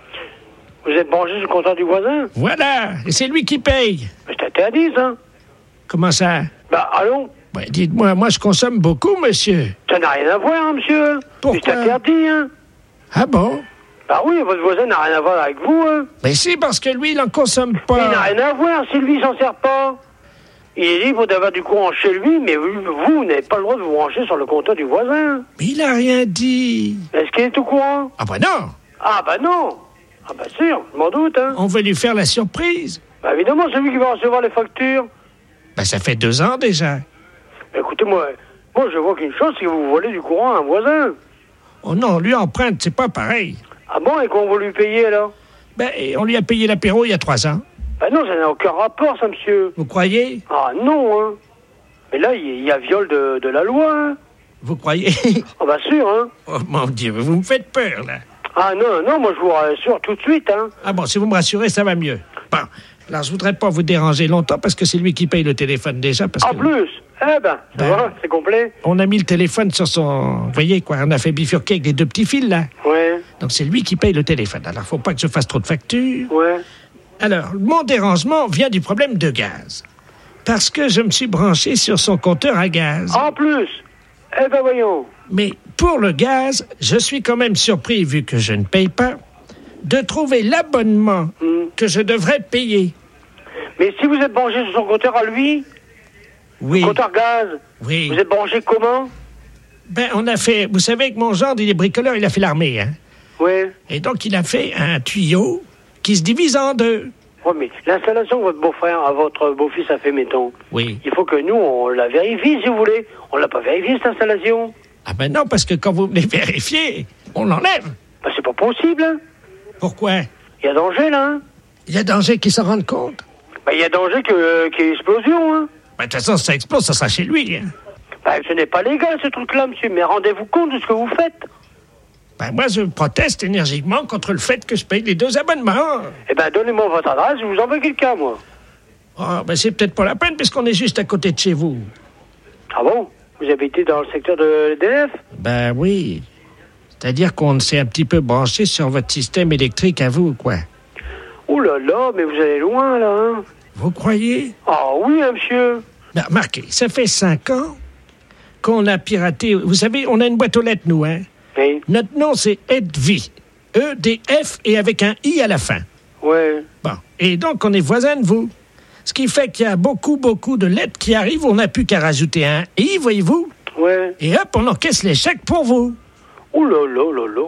Vous êtes branché sur le compteur du voisin? Voilà, et c'est lui qui paye. Mais c'est interdit, ça. Comment ça? Bah, allons. Bah, dites-moi, moi, je consomme beaucoup, monsieur. Ça n'a rien à voir, hein, monsieur. Pourquoi? C'est interdit, hein. Ah bon? Bah oui, votre voisin n'a rien à voir avec vous, hein. Mais si, parce que lui, il en consomme Il pas. n'a rien à voir, si lui, il s'en sert pas. Il est libre d'avoir du courant chez lui, mais vous, vous n'avez pas le droit de vous brancher sur le compteur du voisin. Mais il a rien dit. Est-ce qu'il est au courant? Ah bah non. Ah bah non. Ah bah sûr, je m'en doute, hein. On veut lui faire la surprise. Bah évidemment, c'est lui qui va recevoir les factures. Bah ça fait deux ans déjà. Bah, écoutez, moi, moi je vois qu'une chose, c'est que vous volez du courant à un voisin. Oh non, lui emprunte, c'est pas pareil. Ah bon, et qu'on va lui payer alors? Ben, on lui a payé l'apéro il y a trois ans. Bah non, ça n'a aucun rapport, ça, monsieur. Vous croyez? Ah non, hein. Mais là, il y a viol de, de la loi, hein. Vous croyez? Ah bah sûr, hein. Oh mon Dieu, vous me faites peur, là. Ah non, non, moi je vous rassure tout de suite, hein. Ah bon, si vous me rassurez, ça va mieux. Bon, alors je voudrais pas vous déranger longtemps parce que c'est lui qui paye le téléphone déjà. Parce En que... plus, eh ben, ça Ben, va, c'est complet. On a mis le téléphone sur son... Vous voyez quoi, on a fait bifurquer avec les deux petits fils, là. Ouais, Donc c'est lui qui paye le téléphone. Alors faut pas que je fasse trop de factures. ouais. Alors, mon dérangement vient du problème de gaz. Parce que je me suis branché sur son compteur à gaz. En plus, eh ben voyons. Mais pour le gaz, je suis quand même surpris, vu que je ne paye pas, de trouver l'abonnement Hmm. que je devrais payer. Mais si vous êtes branché sur son compteur à lui, Oui. compteur gaz, Oui. vous êtes branché comment? Ben, on a fait... Vous savez que mon gendre, il est bricoleur, il a fait l'armée, hein. Ouais. Et donc, il a fait un tuyau qui se divise en deux. Ouais, mais l'installation que votre beau-frère, à votre beau-fils a fait, mettons, Oui. il faut que nous, on la vérifie, si vous voulez. On l'a pas vérifié, cette installation. Ah ben non, parce que quand vous venez vérifier, on l'enlève. Ben, c'est pas possible, hein. Pourquoi? Il y a danger, là, hein. Il y a danger qu'il s'en rende compte. Ben, il y a danger que, qu'il y ait explosion, hein. Ben, de toute façon, si ça explose, ça sera chez lui, hein. Ben, ce n'est pas légal, ce truc-là, monsieur, mais rendez-vous compte de ce que vous faites. Ben, moi, je proteste énergiquement contre le fait que je paye les deux abonnements. Eh ben, donnez-moi votre adresse, je vous envoie quelqu'un, moi. Ah, ben, c'est peut-être pas la peine, puisqu'on est juste à côté de chez vous. Ah bon? Vous habitez dans le secteur de l'E D F? Ben oui. C'est-à-dire qu'on s'est un petit peu branché sur votre système électrique à vous, quoi. Ouh là là, mais vous allez loin, là, hein. Vous croyez? Ah oui, hein, monsieur. Ben, remarquez, ça fait cinq ans qu'on a piraté... Vous savez, on a une boîte aux lettres, nous, hein? Oui. Notre nom, c'est Edvi. E D F et avec un I à la fin. Ouais. Bon. Et donc, on est voisins de vous. Ce qui fait qu'il y a beaucoup, beaucoup de lettres qui arrivent. On n'a plus qu'à rajouter un I, voyez-vous. Ouais. Et hop, on encaisse les chèques pour vous. Ouh là là là là.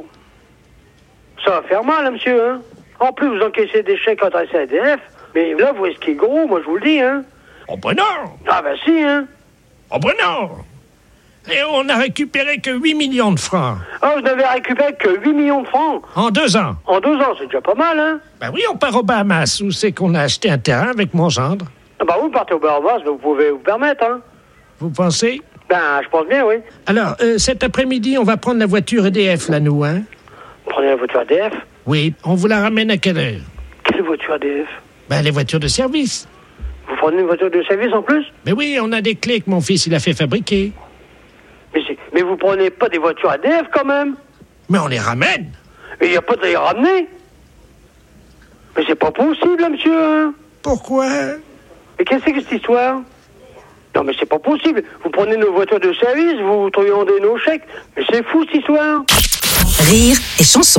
Ça va faire mal, hein, monsieur, hein. En plus, vous encaissez des chèques adressés à E D F. Mais là, vous voyez ce qui est gros, moi, je vous le dis, hein. Oh ben non! Ah ben si, hein. Oh ben non! Et on n'a récupéré que huit millions de francs. Ah, vous n'avez récupéré que huit millions de francs. En deux ans. En deux ans, c'est déjà pas mal, hein. Ben oui, on part aux Bahamas, où c'est qu'on a acheté un terrain avec mon gendre. Ah bah vous partez au Bahamas, vous pouvez vous permettre, hein. Vous pensez? Ben, je pense bien, oui. Alors, euh, cet après-midi, on va prendre la voiture E D F, là, nous, hein? Prenez la voiture E D F. Oui, on vous la ramène à quelle heure? Quelle voiture E D F? Ben, les voitures de service. Vous prenez une voiture de service en plus? Mais oui, on a des clés que mon fils, il a fait fabriquer. Mais, c'est... mais vous prenez pas des voitures E D F, quand même? Mais on les ramène. Mais il n'y a pas de les ramener. Mais c'est pas possible, hein, monsieur, hein. Pourquoi? Mais qu'est-ce que c'est que cette histoire? Non, mais c'est pas possible. Vous prenez nos voitures de service, vous truandez nos chèques. Mais c'est fou, cette histoire. Rire et chanson.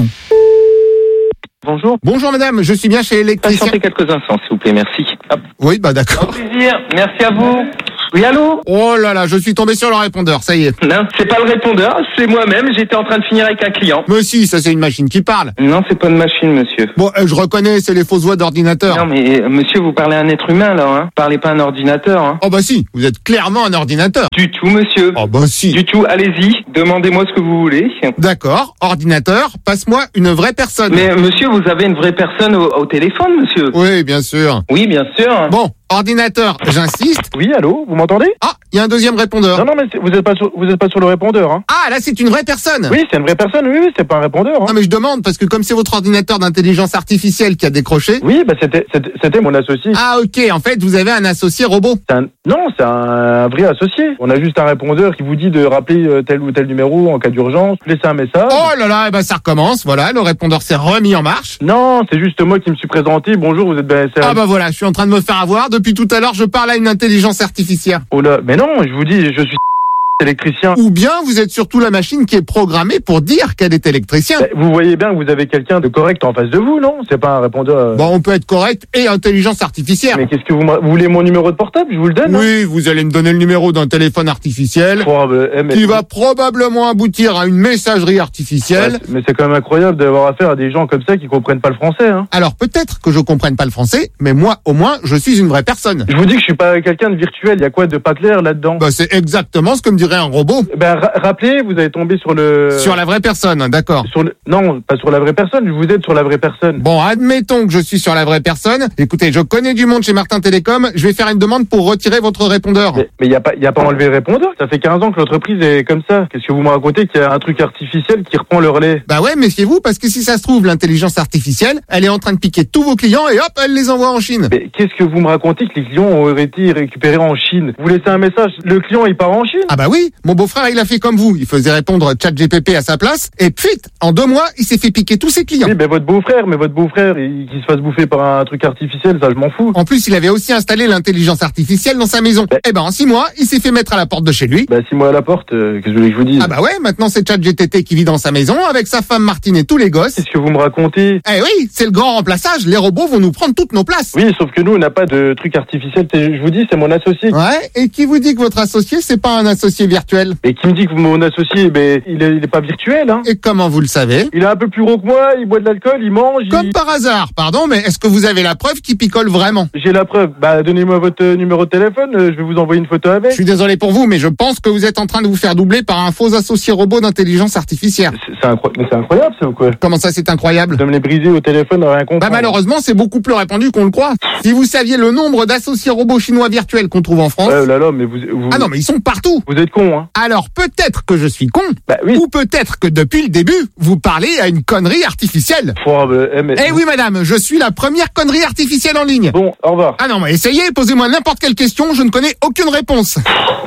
Bonjour. Bonjour madame, je suis bien chez l'électricien. Patientez quelques instants, s'il vous plaît, merci. Hop. Oui, bah d'accord. Au plaisir, merci à vous. Oui, allô? Oh là là, je suis tombé sur le répondeur, ça y est. Non, c'est pas le répondeur, c'est moi-même, j'étais en train de finir avec un client. Mais si, ça c'est une machine qui parle. Non, c'est pas une machine, monsieur. Bon, euh, je reconnais, c'est les fausses voix d'ordinateur. Non, mais euh, monsieur, vous parlez à un être humain, là, hein. Parlez pas à un ordinateur, hein. Oh bah si, vous êtes clairement un ordinateur. Du tout, monsieur. Oh bah si. Du tout, allez-y, demandez-moi ce que vous voulez. D'accord, ordinateur, passe-moi une vraie personne. Mais monsieur, vous avez une vraie personne au, au téléphone, monsieur? Oui, bien sûr. Oui, bien sûr. Bon, ordinateur, j'insiste. Oui, allô, vous m'entendez? Ah, il y a un deuxième répondeur. Non, non, mais c'est- vous êtes pas sur, vous êtes pas sur le répondeur, hein. Ah, là c'est une vraie personne. Oui, c'est une vraie personne, oui, oui, c'est pas un répondeur, hein. Non mais je demande, parce que comme c'est votre ordinateur d'intelligence artificielle qui a décroché... Oui, bah c'était, c'était, c'était mon associé. Ah ok, en fait vous avez un associé robot. C'est un- non, c'est un vrai associé. On a juste un répondeur qui vous dit de rappeler euh, tel ou tel numéro en cas d'urgence, laisser un message. Oh là là, eh ben ça recommence, voilà, le répondeur s'est remis en marche. Non, c'est juste moi qui me suis présenté. Bonjour, vous êtes bien S R M. Ah bah voilà, je suis en train de me faire avoir, depuis tout à l'heure je parle à une intelligence artificielle. Oh là, mais non, je vous dis, je suis électricien. Ou bien vous êtes surtout la machine qui est programmée pour dire qu'elle est électricien. Vous voyez bien que vous avez quelqu'un de correct en face de vous, non? C'est pas un répondeur. euh, Bon, on peut être correct et intelligence artificielle. Mais qu'est-ce que vous, me- vous voulez mon numéro de portable? Je vous le donne. hein Oui, vous allez me donner le numéro d'un téléphone artificiel Oh, bah, eh, mais- qui va probablement aboutir à une messagerie artificielle. Ouais, mais c'est quand même incroyable d'avoir affaire à des gens comme ça qui comprennent pas le français, hein. Alors peut-être que je comprenne pas le français, mais moi au moins je suis une vraie personne. Je vous dis que je suis pas quelqu'un de virtuel. Il y a quoi de pas clair là-dedans? Bah c'est exactement ce que me dirait un robot. Ben, ra- rappelez, vous avez tombé sur le... Sur la vraie personne, d'accord. Sur le... Non, pas sur la vraie personne, vous êtes sur la vraie personne. Bon, admettons que je suis sur la vraie personne. Écoutez, je connais du monde chez Martin Télécom, je vais faire une demande pour retirer votre répondeur. Mais il n'y a pas, y a pas enlevé le répondeur. Ça fait quinze ans que l'entreprise est comme ça. Qu'est-ce que vous me racontez qu'il y a un truc artificiel qui reprend le relais? Bah ouais, méfiez-vous, parce que si ça se trouve, l'intelligence artificielle, elle est en train de piquer tous vos clients et hop, elle les envoie en Chine. Mais qu'est-ce que vous me racontez que les clients ont été récupérés en Chine? Vous laissez un message, le client il part en Chine? Ah bah oui, mon beau-frère il a fait comme vous, il faisait répondre ChatGPT à sa place, et pfit, en deux mois, il s'est fait piquer tous ses clients. Oui, ben votre beau-frère, mais votre beau-frère, il, qui se fasse bouffer par un truc artificiel, ça je m'en fous. En plus, il avait aussi installé l'intelligence artificielle dans sa maison. Eh ben en six mois, il s'est fait mettre à la porte de chez lui. Bah, si moi à la porte, euh, qu'est-ce que vous voulez que je vous dise? Ah bah ouais, maintenant c'est ChatGPT qui vit dans sa maison avec sa femme Martine et tous les gosses. Qu'est-ce que vous me racontez? Eh oui, c'est le grand remplaçage, les robots vont nous prendre toutes nos places. Oui, sauf que nous, on n'a pas de truc artificiel. C'est- Je vous dis, c'est mon associé. Ouais, et qui vous dit que votre associé, c'est pas un associé virtuel? Et qui me dit que mon associé, ben, il est, il est pas virtuel, hein. Et comment vous le savez? Il est un peu plus gros que moi, il boit de l'alcool, il mange. il- Comme par hasard, pardon, mais est-ce que vous avez la preuve qu'il picole vraiment? J'ai la preuve. Bah, donnez-moi votre euh, numéro de téléphone, euh, je vais vous envoyer une photo Je avec. suis désolé pour vous, mais je pense que vous êtes en train de vous faire doubler par un faux associé robot d'intelligence artificielle. C'est c'est incro- mais c'est incroyable, ça, ou quoi? Comment ça, c'est incroyable? De me les briser au téléphone, rien comprendre. Bah malheureusement, c'est beaucoup plus répandu qu'on le croit. Si vous saviez le nombre d'associés robots chinois virtuels qu'on trouve en France... Ouais, là, là, mais vous, vous... Ah non, mais ils sont partout. Vous êtes con, hein. Alors peut-être que je suis con, Bah oui. ou peut-être que depuis le début, vous parlez à une connerie artificielle. Oh, bah, eh, mais... Eh oui madame, je suis la première connerie artificielle en ligne. Bon, au revoir. Ah non, mais essayez, posez-moi n'importe quelle question, je ne connais aucune réponse.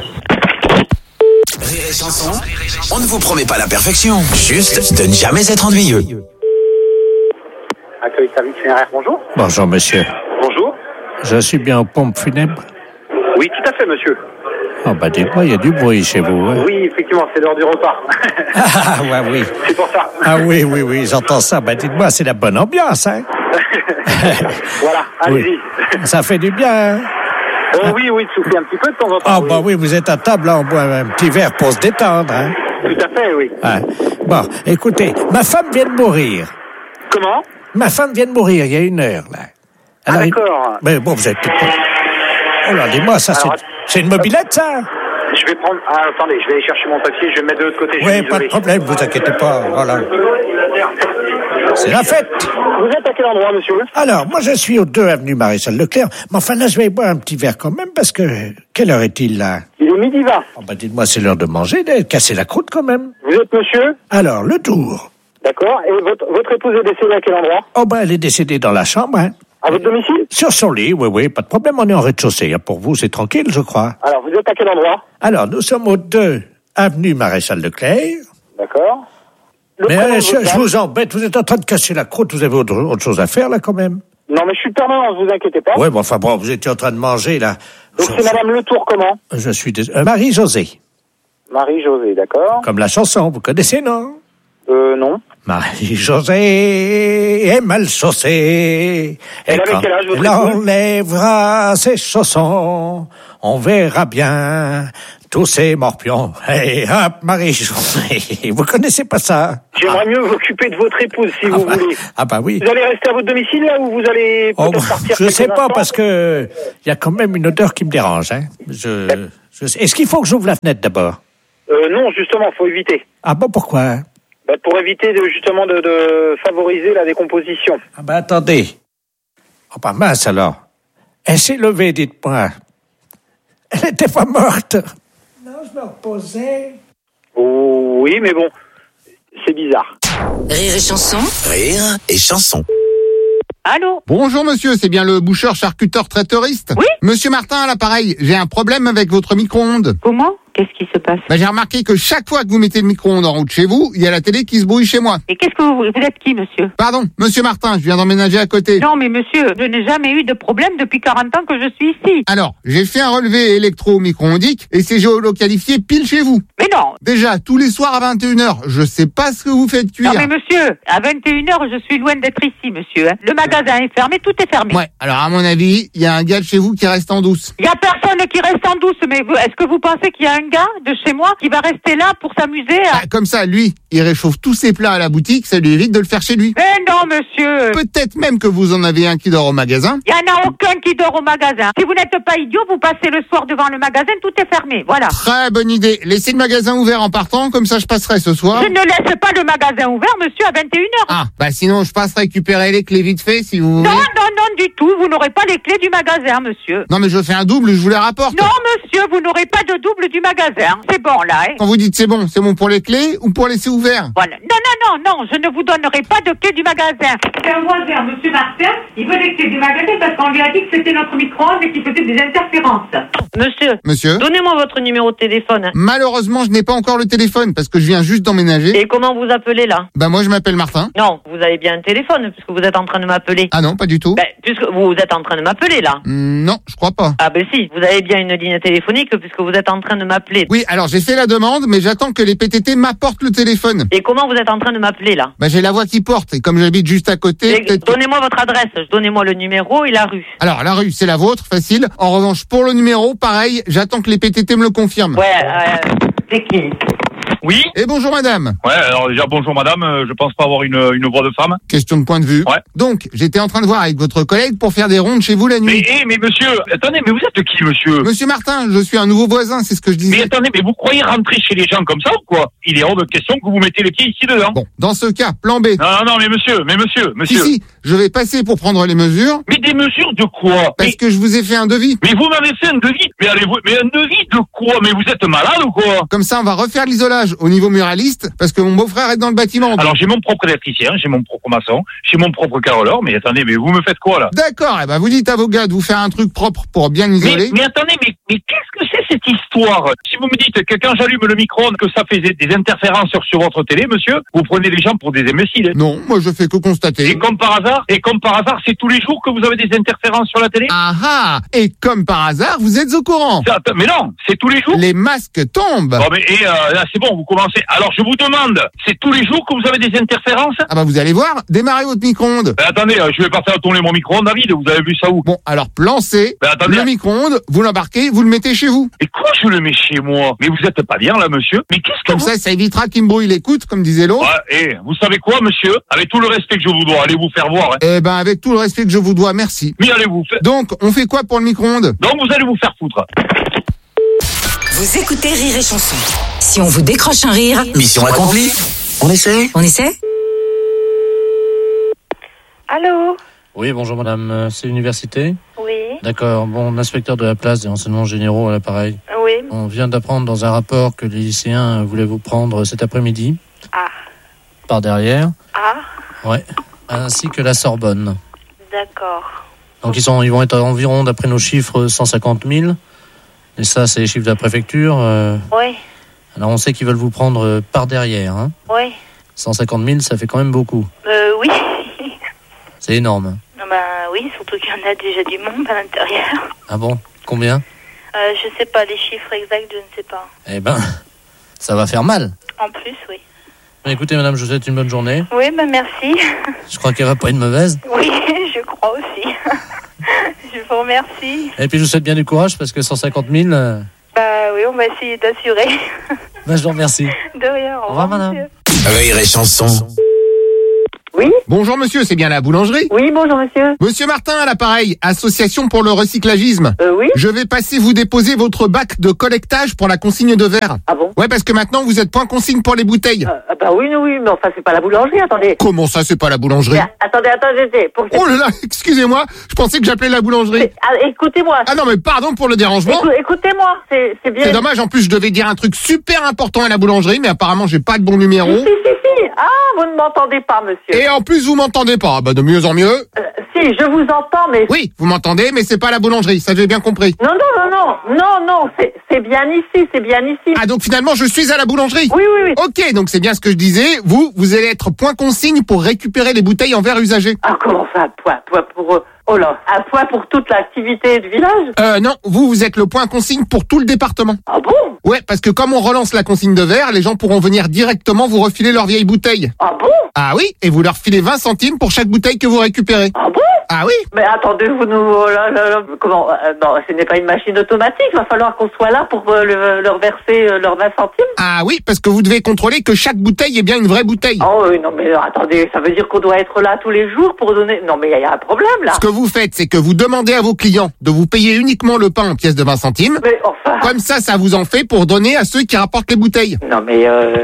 Rire et chanson, on ne vous promet pas la perfection, juste de ne jamais être ennuyeux. Accueil service funéraire, bonjour. Bonjour, monsieur. Bonjour. Je suis bien aux pompes funèbres. Oui, tout à fait, monsieur. Oh, bah, dites-moi, il y a du bruit chez vous. Hein? Oui, effectivement, c'est l'heure du repas. Ah, ouais, oui. C'est pour ça. Ah, oui, oui, oui, j'entends ça. Bah, dites-moi, c'est la bonne ambiance, hein? Voilà, allez-y. Oui. Ça fait du bien, hein? Oh oui, oui, soufflez un petit peu de temps en temps. Ah, oui. bah oui, vous êtes à table, là, on boit un petit verre pour se détendre, hein? Tout à fait, oui. Ouais. Bon, écoutez, ma femme vient de mourir. Comment? Ma femme vient de mourir il y a une heure, là. Ah, Alors, il- d'accord. Mais bon, vous êtes... Oh là, dis-moi, ça, c'est... Alors, C'est une mobilette, ça? Je vais prendre... Ah, attendez, je vais aller chercher mon papier, je vais me mettre de l'autre côté. je Oui, suis pas de désolé. problème, vous inquiétez pas, voilà. C'est la fête. Vous êtes à quel endroit, monsieur? Alors, moi, je suis aux deux avenue Maréchal Leclerc, mais enfin, là, je vais boire un petit verre quand même, parce que... Quelle heure est-il, là? Il est midi vingt. Oh, bah, dites-moi, c'est l'heure de manger, de casser la croûte, quand même. Vous êtes monsieur? Alors, le tour. D'accord. Et votre, votre épouse est décédée à quel endroit? Oh, ben, elle est décédée dans la chambre, hein. À votre domicile? Sur son lit, oui, oui, pas de problème, on est en rez-de-chaussée. Hein. Pour vous, c'est tranquille, je crois. Alors, vous êtes à quel endroit? Alors, nous sommes aux deux avenue Maréchal Leclerc. D'accord. Le Mais prénom euh, de je, votre je dame? vous embête, vous êtes en train de casser la croûte, vous avez autre, autre chose à faire, là, quand même. Non, mais je suis permanent, vous inquiétez pas. Ouais, bon, enfin bon, vous étiez en train de manger, là. Donc c'est Madame Le Tour comment? Je suis désolé. Euh, Marie-Josée. Marie-Josée, d'accord. Comme la chanson, vous connaissez, non? Euh, non. Marie-Josée est mal chaussée. Elle et avait quand quel âge, votre elle épouse? enlèvera ses chaussons, on verra bien tous ces morpions. Hey, hop, Marie-Josée. Vous connaissez pas ça? J'aimerais mieux m'occuper de votre épouse, si ah vous bah, voulez. Ah bah oui. Vous allez rester à votre domicile, là, ou vous allez Oh, peut-être partir? je sais pas, instants parce que il y a quand même une odeur qui me dérange. Hein. Je, je sais- Est-ce qu'il faut que j'ouvre la fenêtre d'abord? Euh, non, justement, faut éviter. Ah bon, pourquoi? Bah, pour éviter de, justement de, de favoriser la décomposition. Ah ben attendez. Oh bah mince alors. Elle s'est levée, dites-moi. Elle n'était pas morte. Non, je me reposais. Oh, oui, mais bon, c'est bizarre. Rire et chanson. Rire et chanson. Allô? Bonjour monsieur, c'est bien le boucheur charcuteur traiteuriste? Oui. Monsieur Martin à l'appareil, j'ai un problème avec votre micro-ondes. Comment? Qu'est-ce qui se passe? Bah, j'ai remarqué que chaque fois que vous mettez le micro-ondes en route chez vous, il y a la télé qui se brouille chez moi. Et qu'est-ce que vous voulez? Vous êtes qui, monsieur? Pardon, monsieur Martin, je viens d'emménager à côté. Non, mais monsieur, je n'ai jamais eu de problème depuis quarante ans que je suis ici. Alors, j'ai fait un relevé électro-micro-ondique et c'est géolocalifié pile chez vous. Mais non. Déjà, tous les soirs à vingt et une heures, je sais pas ce que vous faites cuire. Non, mais monsieur, à vingt et une heures, je suis loin d'être ici, monsieur. hein. Le magasin est fermé, tout est fermé. Ouais, alors à mon avis, il y a un gars de chez vous qui reste en douce. Il y a personne qui reste en douce, mais vous- est-ce que vous pensez qu'il y a un gars de chez moi qui va rester là pour s'amuser à... Ah, comme ça, lui, il réchauffe tous ses plats à la boutique, ça lui évite de le faire chez lui. Mais non, monsieur. Peut-être même que vous en avez un qui dort au magasin. Il n'y en a aucun qui dort au magasin. Si vous n'êtes pas idiot, vous passez le soir devant le magasin, tout est fermé. Voilà. Très bonne idée. Laissez le magasin ouvert en partant, comme ça je passerai ce soir. Je ne laisse pas le magasin ouvert, monsieur, à vingt et une heures. Ah, bah sinon je passe récupérer les clés vite fait si vous voulez. Non, non, non, du tout. Vous n'aurez pas les clés du magasin, monsieur. Non mais je fais un double, je vous les rapporte. Non, monsieur, vous n'aurez pas de double du magasin. C'est bon, là, hein. Quand vous dites c'est bon, c'est bon pour les clés ou pour laisser ouvert? Voilà. Non, non, non, non, je ne vous donnerai pas de clés du magasin. C'est un voisin, monsieur Martin. Il veut les clés du magasin parce qu'on lui a dit que c'était notre micro-ondes et qu'il faisait des interférences. Monsieur. Monsieur. Donnez-moi votre numéro de téléphone. Malheureusement, je n'ai pas encore le téléphone parce que je viens juste d'emménager. Et comment vous appelez là? Bah moi je m'appelle Martin. Non, vous avez bien un téléphone puisque vous êtes en train de m'appeler. Ah non, pas du tout. Ben, puisque vous êtes en train de m'appeler là. Mm, non, je crois pas. Ah ben si, vous avez bien une ligne téléphonique puisque vous êtes en train de m'appeler. Oui, alors j'ai fait la demande, mais j'attends que les P T T m'apportent le téléphone. Et comment vous êtes en train de m'appeler là? Bah j'ai la voix qui porte et comme j'habite juste à côté. Et peut-être que- Donnez-moi votre adresse, donnez-moi le numéro et la rue. Alors la rue c'est la vôtre, facile. En revanche pour le numéro, pareil, j'attends que les P T T me le confirment. Ouais, euh, c'est qui? Oui. Et bonjour madame. Ouais, alors déjà bonjour madame, euh, je pense pas avoir une, une voix de femme. Question de point de vue. Ouais. Donc, j'étais en train de voir avec votre collègue pour faire des rondes chez vous la Mais, nuit. eh, mais monsieur, attendez, mais vous êtes qui monsieur? Monsieur Martin, je suis un nouveau voisin, c'est ce que je disais. Mais attendez, mais vous croyez rentrer chez les gens comme ça ou quoi? Il est hors de question que vous mettez les pieds ici dedans. Bon, dans ce cas, plan B. Non, non, non, mais monsieur, mais monsieur, monsieur. Si, si, je vais passer pour prendre les mesures. Mais des mesures de quoi? Parce mais, que je vous ai fait un devis. mais vous m'avez fait un devis. Mais allez, vous, mais un devis de quoi? Mais vous êtes malade ou quoi? Comme ça, on va refaire l'isolage au niveau muraliste, parce que mon beau-frère est dans le bâtiment. Alors j'ai mon propre électricien, j'ai mon propre maçon, j'ai mon propre carreleur, mais attendez, mais vous me faites quoi là? D'accord, eh ben vous dites à vos gars de vous faire un truc propre pour bien isoler. Mais, mais attendez, mais, mais qu'est-ce que c'est cette histoire? Si vous me dites que quand j'allume le micro-ondes, que ça fait des interférences sur, sur votre télé, monsieur, vous prenez les gens pour des imbéciles. Non, moi je fais que constater. Et comme par hasard, et comme par hasard, c'est tous les jours que vous avez des interférences sur la télé? Ah ah. Et comme par hasard, vous êtes au courant. Ça, mais non, c'est tous les jours. Les masques tombent. Bon, mais et, euh, là, c'est bon, vous commencez. Alors je vous demande, c'est tous les jours que vous avez des interférences? Ah bah vous allez voir, démarrez votre micro-ondes. Ben attendez, euh, je vais pas faire tourner mon micro-ondes, David, vous avez vu ça où? Bon, alors plan C, Ben attendez. le micro-ondes, vous l'embarquez, vous le mettez chez vous. Et quoi je le mets chez moi? Mais vous êtes pas bien là, monsieur? Mais qu'est-ce que Comme vous... ça, ça évitera qu'il me brouille l'écoute, comme disait l'autre. Ouais, et vous savez quoi, monsieur? Avec tout le respect que je vous dois, allez vous faire voir. Hein. Eh ben avec tout le respect que je vous dois, merci. Mais allez vous faire... Donc, on fait quoi pour le micro-ondes? Donc vous allez vous faire foutre. Vous écoutez Rire et Chanson. Si on vous décroche un rire, Mission accomplie. On essaie? on essaie? Allô? Oui, bonjour madame, Euh, c'est l'université? Oui. D'accord, bon, l'inspecteur de la place des renseignements généraux à l'appareil. Oui. On vient d'apprendre dans un rapport que les lycéens voulaient vous prendre cet après-midi. Ah. Par derrière. Ah. Ouais. Ainsi que la Sorbonne. D'accord. Donc ils, sont, ils vont être à environ, d'après nos chiffres, cent cinquante mille. Et ça, c'est les chiffres de la préfecture. Euh, Oui. alors on sait qu'ils veulent vous prendre euh, par derrière. Hein. Oui. cent cinquante mille, ça fait quand même beaucoup. Euh, oui. C'est énorme. Ben oui, surtout qu'il y en a déjà du monde à l'intérieur. Ah bon? Combien? Euh, je sais pas, les chiffres exacts, je ne sais pas. Eh ben, ça va faire mal. En plus, oui. Écoutez, madame, je vous souhaite une bonne journée. Oui, bah merci. Je crois qu'elle va pas une mauvaise. Oui, je crois aussi. Je vous remercie. Et puis, je vous souhaite bien du courage, parce que cent cinquante mille... Euh... Bah oui, on va essayer d'assurer. Ben, je vous remercie. De rien, au revoir, au revoir madame. Monsieur. Rire et chanson. Oui. Bonjour monsieur, c'est bien la boulangerie? Oui, bonjour monsieur. Monsieur Martin à l'appareil, association pour le recyclagisme. Euh, oui. Je vais passer vous déposer votre bac de collectage pour la consigne de verre. Ah bon? Ouais, parce que maintenant vous êtes point consigne pour les bouteilles. Euh, bah oui, oui, mais enfin c'est pas la boulangerie, attendez. Comment ça, c'est pas la boulangerie? Mais, attendez, attendez, c'est pour... Oh là là, excusez-moi, je pensais que j'appelais la boulangerie. Ah, écoutez-moi. Ah non, mais pardon pour le dérangement. Écou- écoutez-moi, c'est, c'est bien. C'est dommage, en plus je devais dire un truc super important à la boulangerie, mais apparemment j'ai pas de bon numéro. Si, si, si. Ah, vous ne m'entendez pas, monsieur. Et en plus vous m'entendez pas, bah de mieux en mieux. Euh, si, je vous entends, mais... Oui, vous m'entendez, mais c'est pas la boulangerie, ça j'ai bien compris. Non, non, non, non, non, non, c'est, c'est bien ici, c'est bien ici. Ah donc finalement je suis à la boulangerie? Oui, oui, oui. Ok, donc c'est bien ce que je disais, vous, vous allez être point consigne pour récupérer les bouteilles en verre usagé. Ah, comment ça, point, point pour... Euh, oh là, un point pour toute l'activité du village? Euh non, vous, vous êtes le point consigne pour tout le département. Ah bon? Ouais, parce que comme on relance la consigne de verre, les gens pourront venir directement vous refiler leurs vieilles bouteilles. Ah bon? Ah oui, et vous leur filez vingt centimes pour chaque bouteille que vous récupérez. Ah bon? Ah oui? Mais attendez, vous nous... oh là, là, là, comment... euh, non, ce n'est pas une machine automatique, il va falloir qu'on soit là pour euh, le, leur verser euh, leurs vingt centimes. Ah oui, parce que vous devez contrôler que chaque bouteille est bien une vraie bouteille. Oh oui, non mais euh, attendez, ça veut dire qu'on doit être là tous les jours pour donner... Non mais il y, y a un problème là. Ce que vous faites, c'est que vous demandez à vos clients de vous payer uniquement le pain en pièces de vingt centimes. Mais enfin... Comme ça, ça vous en fait pour donner à ceux qui rapportent les bouteilles. Non mais... Euh...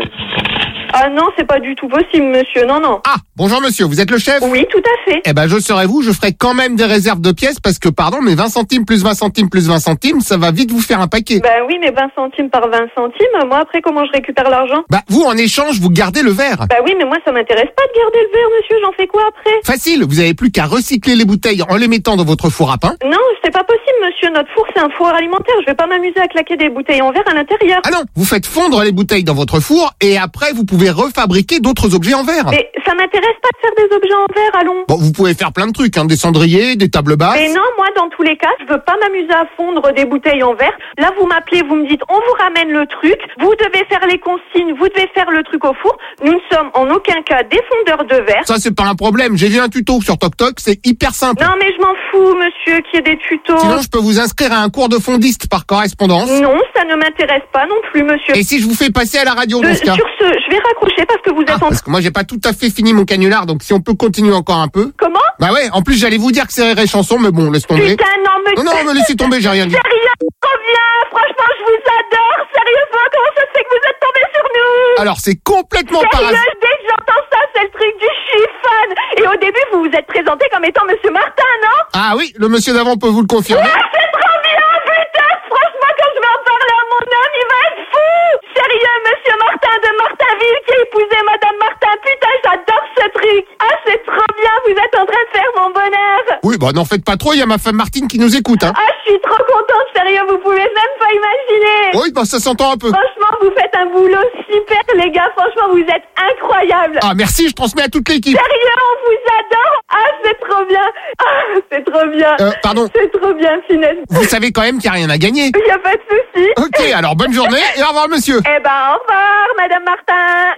Ah non, c'est pas du tout possible, monsieur, non, non. Ah, bonjour monsieur, vous êtes le chef? Oui, tout à fait. Eh ben, je serai vous, je ferai quand même des réserves de pièces parce que, pardon, mais vingt centimes plus vingt centimes plus vingt centimes, ça va vite vous faire un paquet. Bah oui, mais vingt centimes par vingt centimes, moi après, comment je récupère l'argent? Bah, vous, en échange, vous gardez le verre. Bah oui, mais moi, ça m'intéresse pas de garder le verre, monsieur, j'en fais quoi après? Facile, vous avez plus qu'à recycler les bouteilles en les mettant dans votre four à pain. Non, c'est pas possible, monsieur, notre four, c'est un four alimentaire, je vais pas m'amuser à claquer des bouteilles en verre à l'intérieur. Ah non, vous faites fondre les bouteilles dans votre four et après, vous pouvez refabriquer d'autres objets en verre. Mais ça m'intéresse pas de faire des objets en verre, allons. Bon, vous pouvez faire plein de trucs, hein, des cendriers, des tables basses. Mais non, moi, dans tous les cas, je veux pas m'amuser à fondre des bouteilles en verre. Là, vous m'appelez, vous me dites, on vous ramène le truc, vous devez faire les consignes, vous devez faire le truc au four. Nous ne sommes en aucun cas des fondeurs de verre. Ça, c'est pas un problème. J'ai vu un tuto sur TokTok, c'est hyper simple. Non, mais je m'en fous, monsieur, qu'il y ait des tutos. Sinon, je peux vous inscrire à un cours de fondiste par correspondance. Non, ça ne m'intéresse pas non plus, monsieur. Et si je vous fais passer à la radio, de, dans ce cas? Sur ce, je vais raccrocher parce que vous êtes ah, en... Parce que moi, j'ai pas tout à fait fini mon canular, donc si on peut continuer encore un peu. Comment? Bah ouais, en plus, j'allais vous dire que c'est Rire et Chanson, mais bon, laisse tomber. Putain, non, mais... Non, non, me laissez tomber, j'ai rien dit. Sérieux, trop bien, franchement, je vous adore. Sérieusement, comment ça se fait que vous êtes tombés sur nous? Alors, c'est complètement par hasard. Sérieux, dès que j'entends ça, c'est le truc du je suis fan. Et au début, vous vous êtes présenté comme étant Monsieur Martin, non? Ah oui, le monsieur d'avant peut vous le confirmer. Ouais, c'est trop bien, putain. Franchement, quand je vais en parler à mon homme, il va être fou. Sérieux, Monsieur Martin de Martinville qui a épousé Madame Martin. Putain, j'adore ce truc. Ah, c'est trop bien, vous êtes en train de faire mon bonheur. Oui, bah n'en faites pas trop, il y a ma femme Martine qui nous écoute, hein. Ah, je suis trop contente, sérieux, vous pouvez même pas imaginer. Oui, bah ça s'entend un peu. Franchement, vous faites un boulot super, les gars. Franchement, vous êtes incroyables. Ah, merci, je transmets à toute l'équipe. Sérieux, on vous adore. Ah, c'est trop bien. Ah, c'est trop bien. Euh, pardon. C'est trop bien, finesse. Vous savez quand même qu'il n'y a rien à gagner. Il n'y a pas de souci. Ok, alors bonne journée et au revoir, monsieur. Eh ben, au revoir, Madame Martin.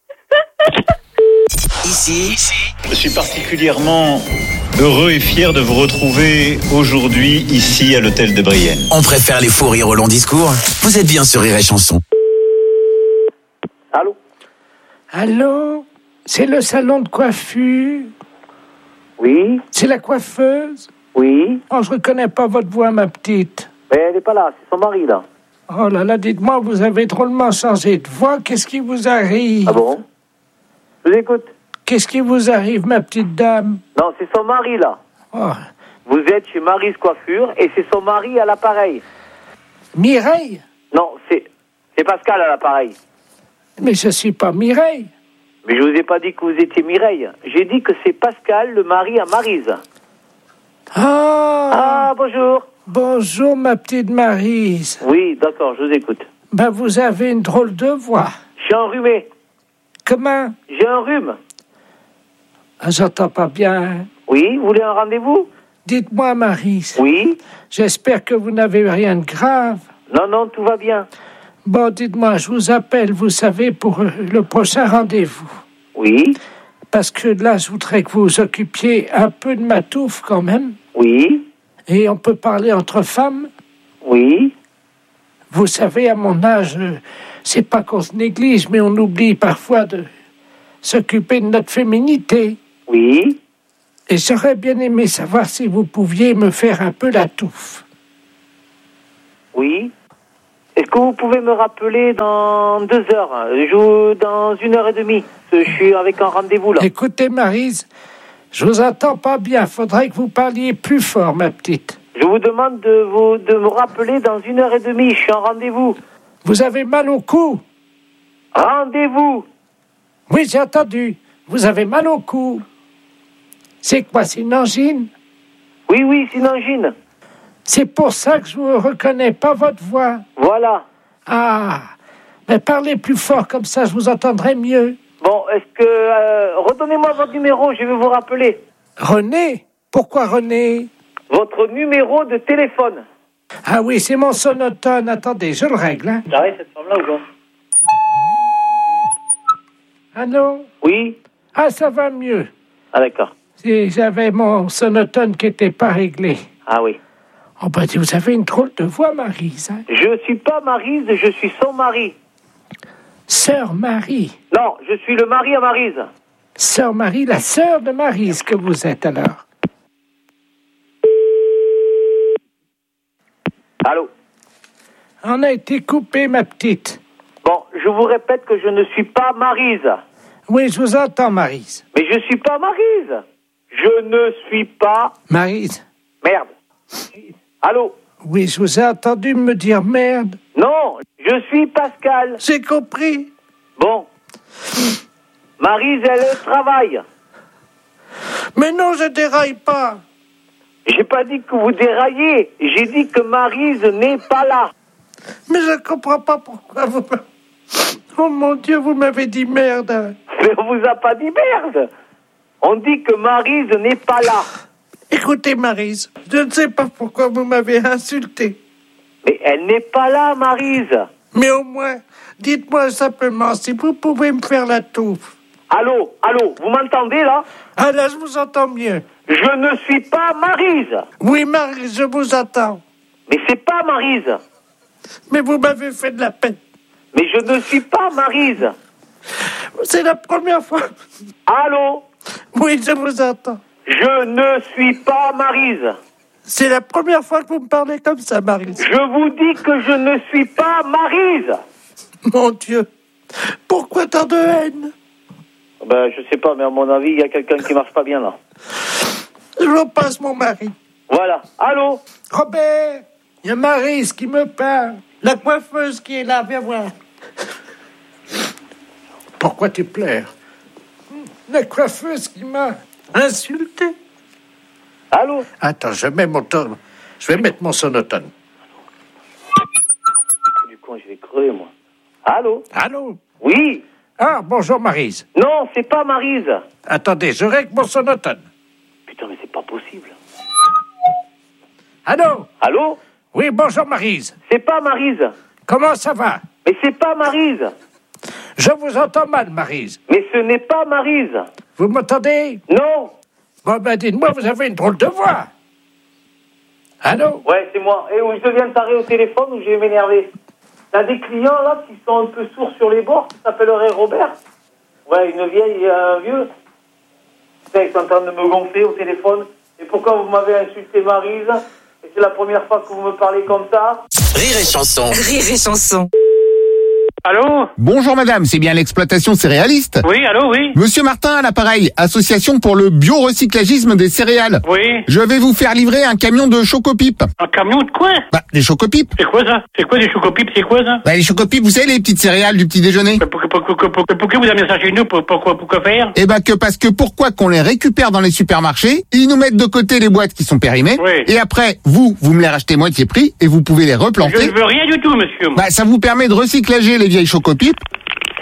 Ici, je suis particulièrement heureux et fier de vous retrouver aujourd'hui ici à l'hôtel de Brienne. On préfère les faux rires au long discours. Vous êtes bien sur Rire et Chanson. Allô? Allô? C'est le salon de coiffure? Oui. C'est la coiffeuse? Oui. Oh, je reconnais pas votre voix, ma petite. Mais elle n'est pas là, c'est son mari, là. Oh là là, dites-moi, vous avez drôlement changé de voix. Qu'est-ce qui vous arrive? Ah bon? Je vous écoute. Qu'est-ce qui vous arrive, ma petite dame? Non, c'est son mari, là. Oh. Vous êtes chez Mary's Coiffure et c'est son mari à l'appareil. Mireille? Non, c'est, c'est Pascal à l'appareil. Mais je suis pas Mireille. Mais je vous ai pas dit que vous étiez Mireille. J'ai dit que c'est Pascal, le mari à Maryse. Ah! Ah, bonjour. Bonjour, ma petite Maryse. Oui, d'accord, je vous écoute. Ben, vous avez une drôle de voix. Je suis enrhumé. Comment? J'ai un rhume. Ah, j'entends pas bien. Oui, vous voulez un rendez-vous? Dites-moi, Maryse. Oui. J'espère que vous n'avez rien de grave. Non, non, tout va bien. Bon, dites-moi, je vous appelle, vous savez, pour euh, le prochain rendez-vous. Oui. Parce que là, je voudrais que vous vous occupiez un peu de ma touffe quand même. Oui. Et on peut parler entre femmes. Oui. Vous savez, à mon âge, euh, c'est pas qu'on se néglige, mais on oublie parfois de s'occuper de notre féminité. Oui. Et j'aurais bien aimé savoir si vous pouviez me faire un peu la touffe. Oui. Est-ce que vous pouvez me rappeler dans deux heures, je, dans une heure et demie? Je suis avec un rendez-vous là. Écoutez, Maryse, je vous entends pas bien. Faudrait que vous parliez plus fort, ma petite. Je vous demande de, vous, de me rappeler dans une heure et demie. Je suis en rendez-vous. Vous avez mal au cou? Rendez-vous. Oui, j'ai entendu. Vous avez mal au cou. C'est quoi, c'est une angine? Oui, oui, c'est une angine. C'est pour ça que je ne reconnais pas votre voix. Voilà. Ah, mais parlez plus fort, comme ça je vous entendrai mieux. Bon, est-ce que... Euh, redonnez-moi votre numéro, je vais vous rappeler. René? Pourquoi René? Votre numéro de téléphone. Ah oui, c'est mon sonotone. Attendez, je le règle. Hein. J'arrive cette femme-là ou pas? Allô? Oui. Ah, ça va mieux. Ah, d'accord. Si j'avais mon sonotone qui n'était pas réglé. Ah oui. Oh ben, vous avez une drôle de voix, Maryse. Hein? Je suis pas Maryse, je suis son mari. Sœur Marie? Non, je suis le mari à Maryse. Sœur Marie, la sœur de Maryse que vous êtes alors. Allô? On a été coupé, ma petite. Bon, je vous répète que je ne suis pas Maryse. Oui, je vous entends, Maryse. Mais je suis pas Maryse. Je ne suis pas... Maryse. Merde. Allô? Oui, je vous ai entendu me dire merde. Non, je suis Pascal. J'ai compris. Bon. Maryse, elle travaille. Mais non, je déraille pas. J'ai pas dit que vous déraillez. J'ai dit que Maryse n'est pas là. Mais je comprends pas pourquoi vous... Oh mon Dieu, vous m'avez dit merde. Mais on vous a pas dit merde. On dit que Maryse n'est pas là. Écoutez, Maryse, je ne sais pas pourquoi vous m'avez insulté. Mais elle n'est pas là, Maryse. Mais au moins, dites-moi simplement si vous pouvez me faire la touffe. Allô, allô, vous m'entendez là? Ah là, je vous entends mieux. Je ne suis pas Maryse. Oui, Maryse, je vous attends. Mais c'est pas Maryse. Mais vous m'avez fait de la peine. Mais je ne suis pas Maryse. C'est la première fois. Allô? Oui, je vous entends. Je ne suis pas Maryse. C'est la première fois que vous me parlez comme ça, Maryse. Je vous dis que je ne suis pas Maryse. Mon Dieu. Pourquoi tant de haine? Ben, je sais pas, mais à mon avis, il y a quelqu'un qui marche pas bien là. Je vous passe mon mari. Voilà. Allô? Robert, il y a Maryse qui me parle. La coiffeuse qui est là, viens voir. Pourquoi tu pleures? La coiffeuse qui m'a insulté. Allô? Attends, je mets mon ton... Je vais mettre mon sonotone. Du con, je vais crever, moi. Allô? Allô? Oui? Ah, bonjour, Maryse. Non, c'est pas Maryse. Attendez, je règle mon sonotone. Putain, mais c'est pas possible. Allô? Allô? Oui, bonjour, Maryse. C'est pas Maryse. Comment ça va? Mais c'est pas Maryse. Je vous entends mal, Maryse. Mais ce n'est pas Maryse. Vous m'entendez? Non. Bon, ben, dites-moi, vous avez une drôle de voix. Allô? Ouais, c'est moi. Et où je deviens taré au téléphone ou je vais m'énerver. T'as des clients, là, qui sont un peu sourds sur les bords, qui s'appelleraient Robert. Ouais, une vieille et un vieux. Putain, ils sont en train de me gonfler au téléphone. Et pourquoi vous m'avez insulté, Maryse? Et c'est la première fois que vous me parlez comme ça. Rire et chanson. Rire et chanson. Allô? Bonjour madame, c'est bien l'exploitation céréaliste? Oui, allô, oui. Monsieur Martin à l'appareil, association pour le biorecyclagisme des céréales. Oui. Je vais vous faire livrer un camion de chocopipes. Un camion de quoi? Bah, des chocopipes. C'est quoi ça? C'est quoi des chocopipes? C'est quoi ça? Bah, les chocopipes, vous savez, les petites céréales du petit déjeuner. Mais pourquoi, pourquoi, pourquoi, pourquoi vous amenez ça chez nous? Pour, pourquoi, pourquoi faire? Eh bah, que parce que pourquoi qu'on les récupère dans les supermarchés, ils nous mettent de côté les boîtes qui sont périmées, oui. Et après, vous, vous me les rachetez moitié prix, et vous pouvez les replanter. Je ne veux rien du tout, monsieur. Bah, ça vous permet de recyclager les vieilles chocopipes.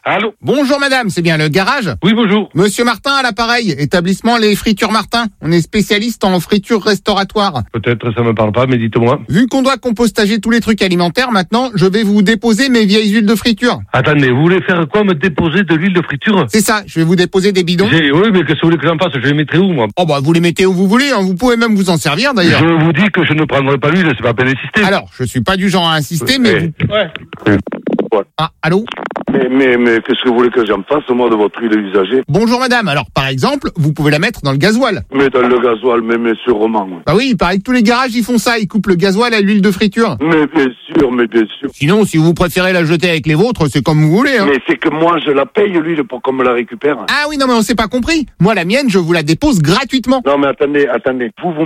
Allô? Bonjour madame, c'est bien le garage? Oui, bonjour. Monsieur Martin à l'appareil, établissement Les Fritures Martin. On est spécialiste en fritures restauratoires. Peut-être ça me parle pas, mais dites-moi. Vu qu'on doit compostager tous les trucs alimentaires, maintenant, je vais vous déposer mes vieilles huiles de friture. Attendez, vous voulez faire quoi, me déposer de l'huile de friture? C'est ça, je vais vous déposer des bidons. J'ai- Oui, mais qu'est-ce que vous voulez que j'en fasse? Je les mettrai où, moi? Oh bah vous les mettez où vous voulez, hein. Vous pouvez même vous en servir d'ailleurs. Je vous dis que je ne prendrai pas l'huile, c'est pas la peine d'insister. Alors, je suis pas du genre à insister, mais... Eh. vous- Ouais. Ouais. Ah, allô? Mais, mais, mais qu'est-ce que vous voulez que j'en fasse, moi, de votre huile usagée? Bonjour madame, alors par exemple, vous pouvez la mettre dans le gasoil. Mais dans le gasoil, mais, mais sûrement. Bah oui, il paraît que tous les garages ils font ça, ils coupent le gasoil à l'huile de friture. Mais bien sûr, mais bien sûr. Sinon, si vous préférez la jeter avec les vôtres, c'est comme vous voulez. Hein. Mais c'est que moi, je la paye, l'huile, pour qu'on me la récupère. Ah oui, non mais on s'est pas compris. Moi la mienne, je vous la dépose gratuitement. Non, mais attendez, attendez. Vous, vous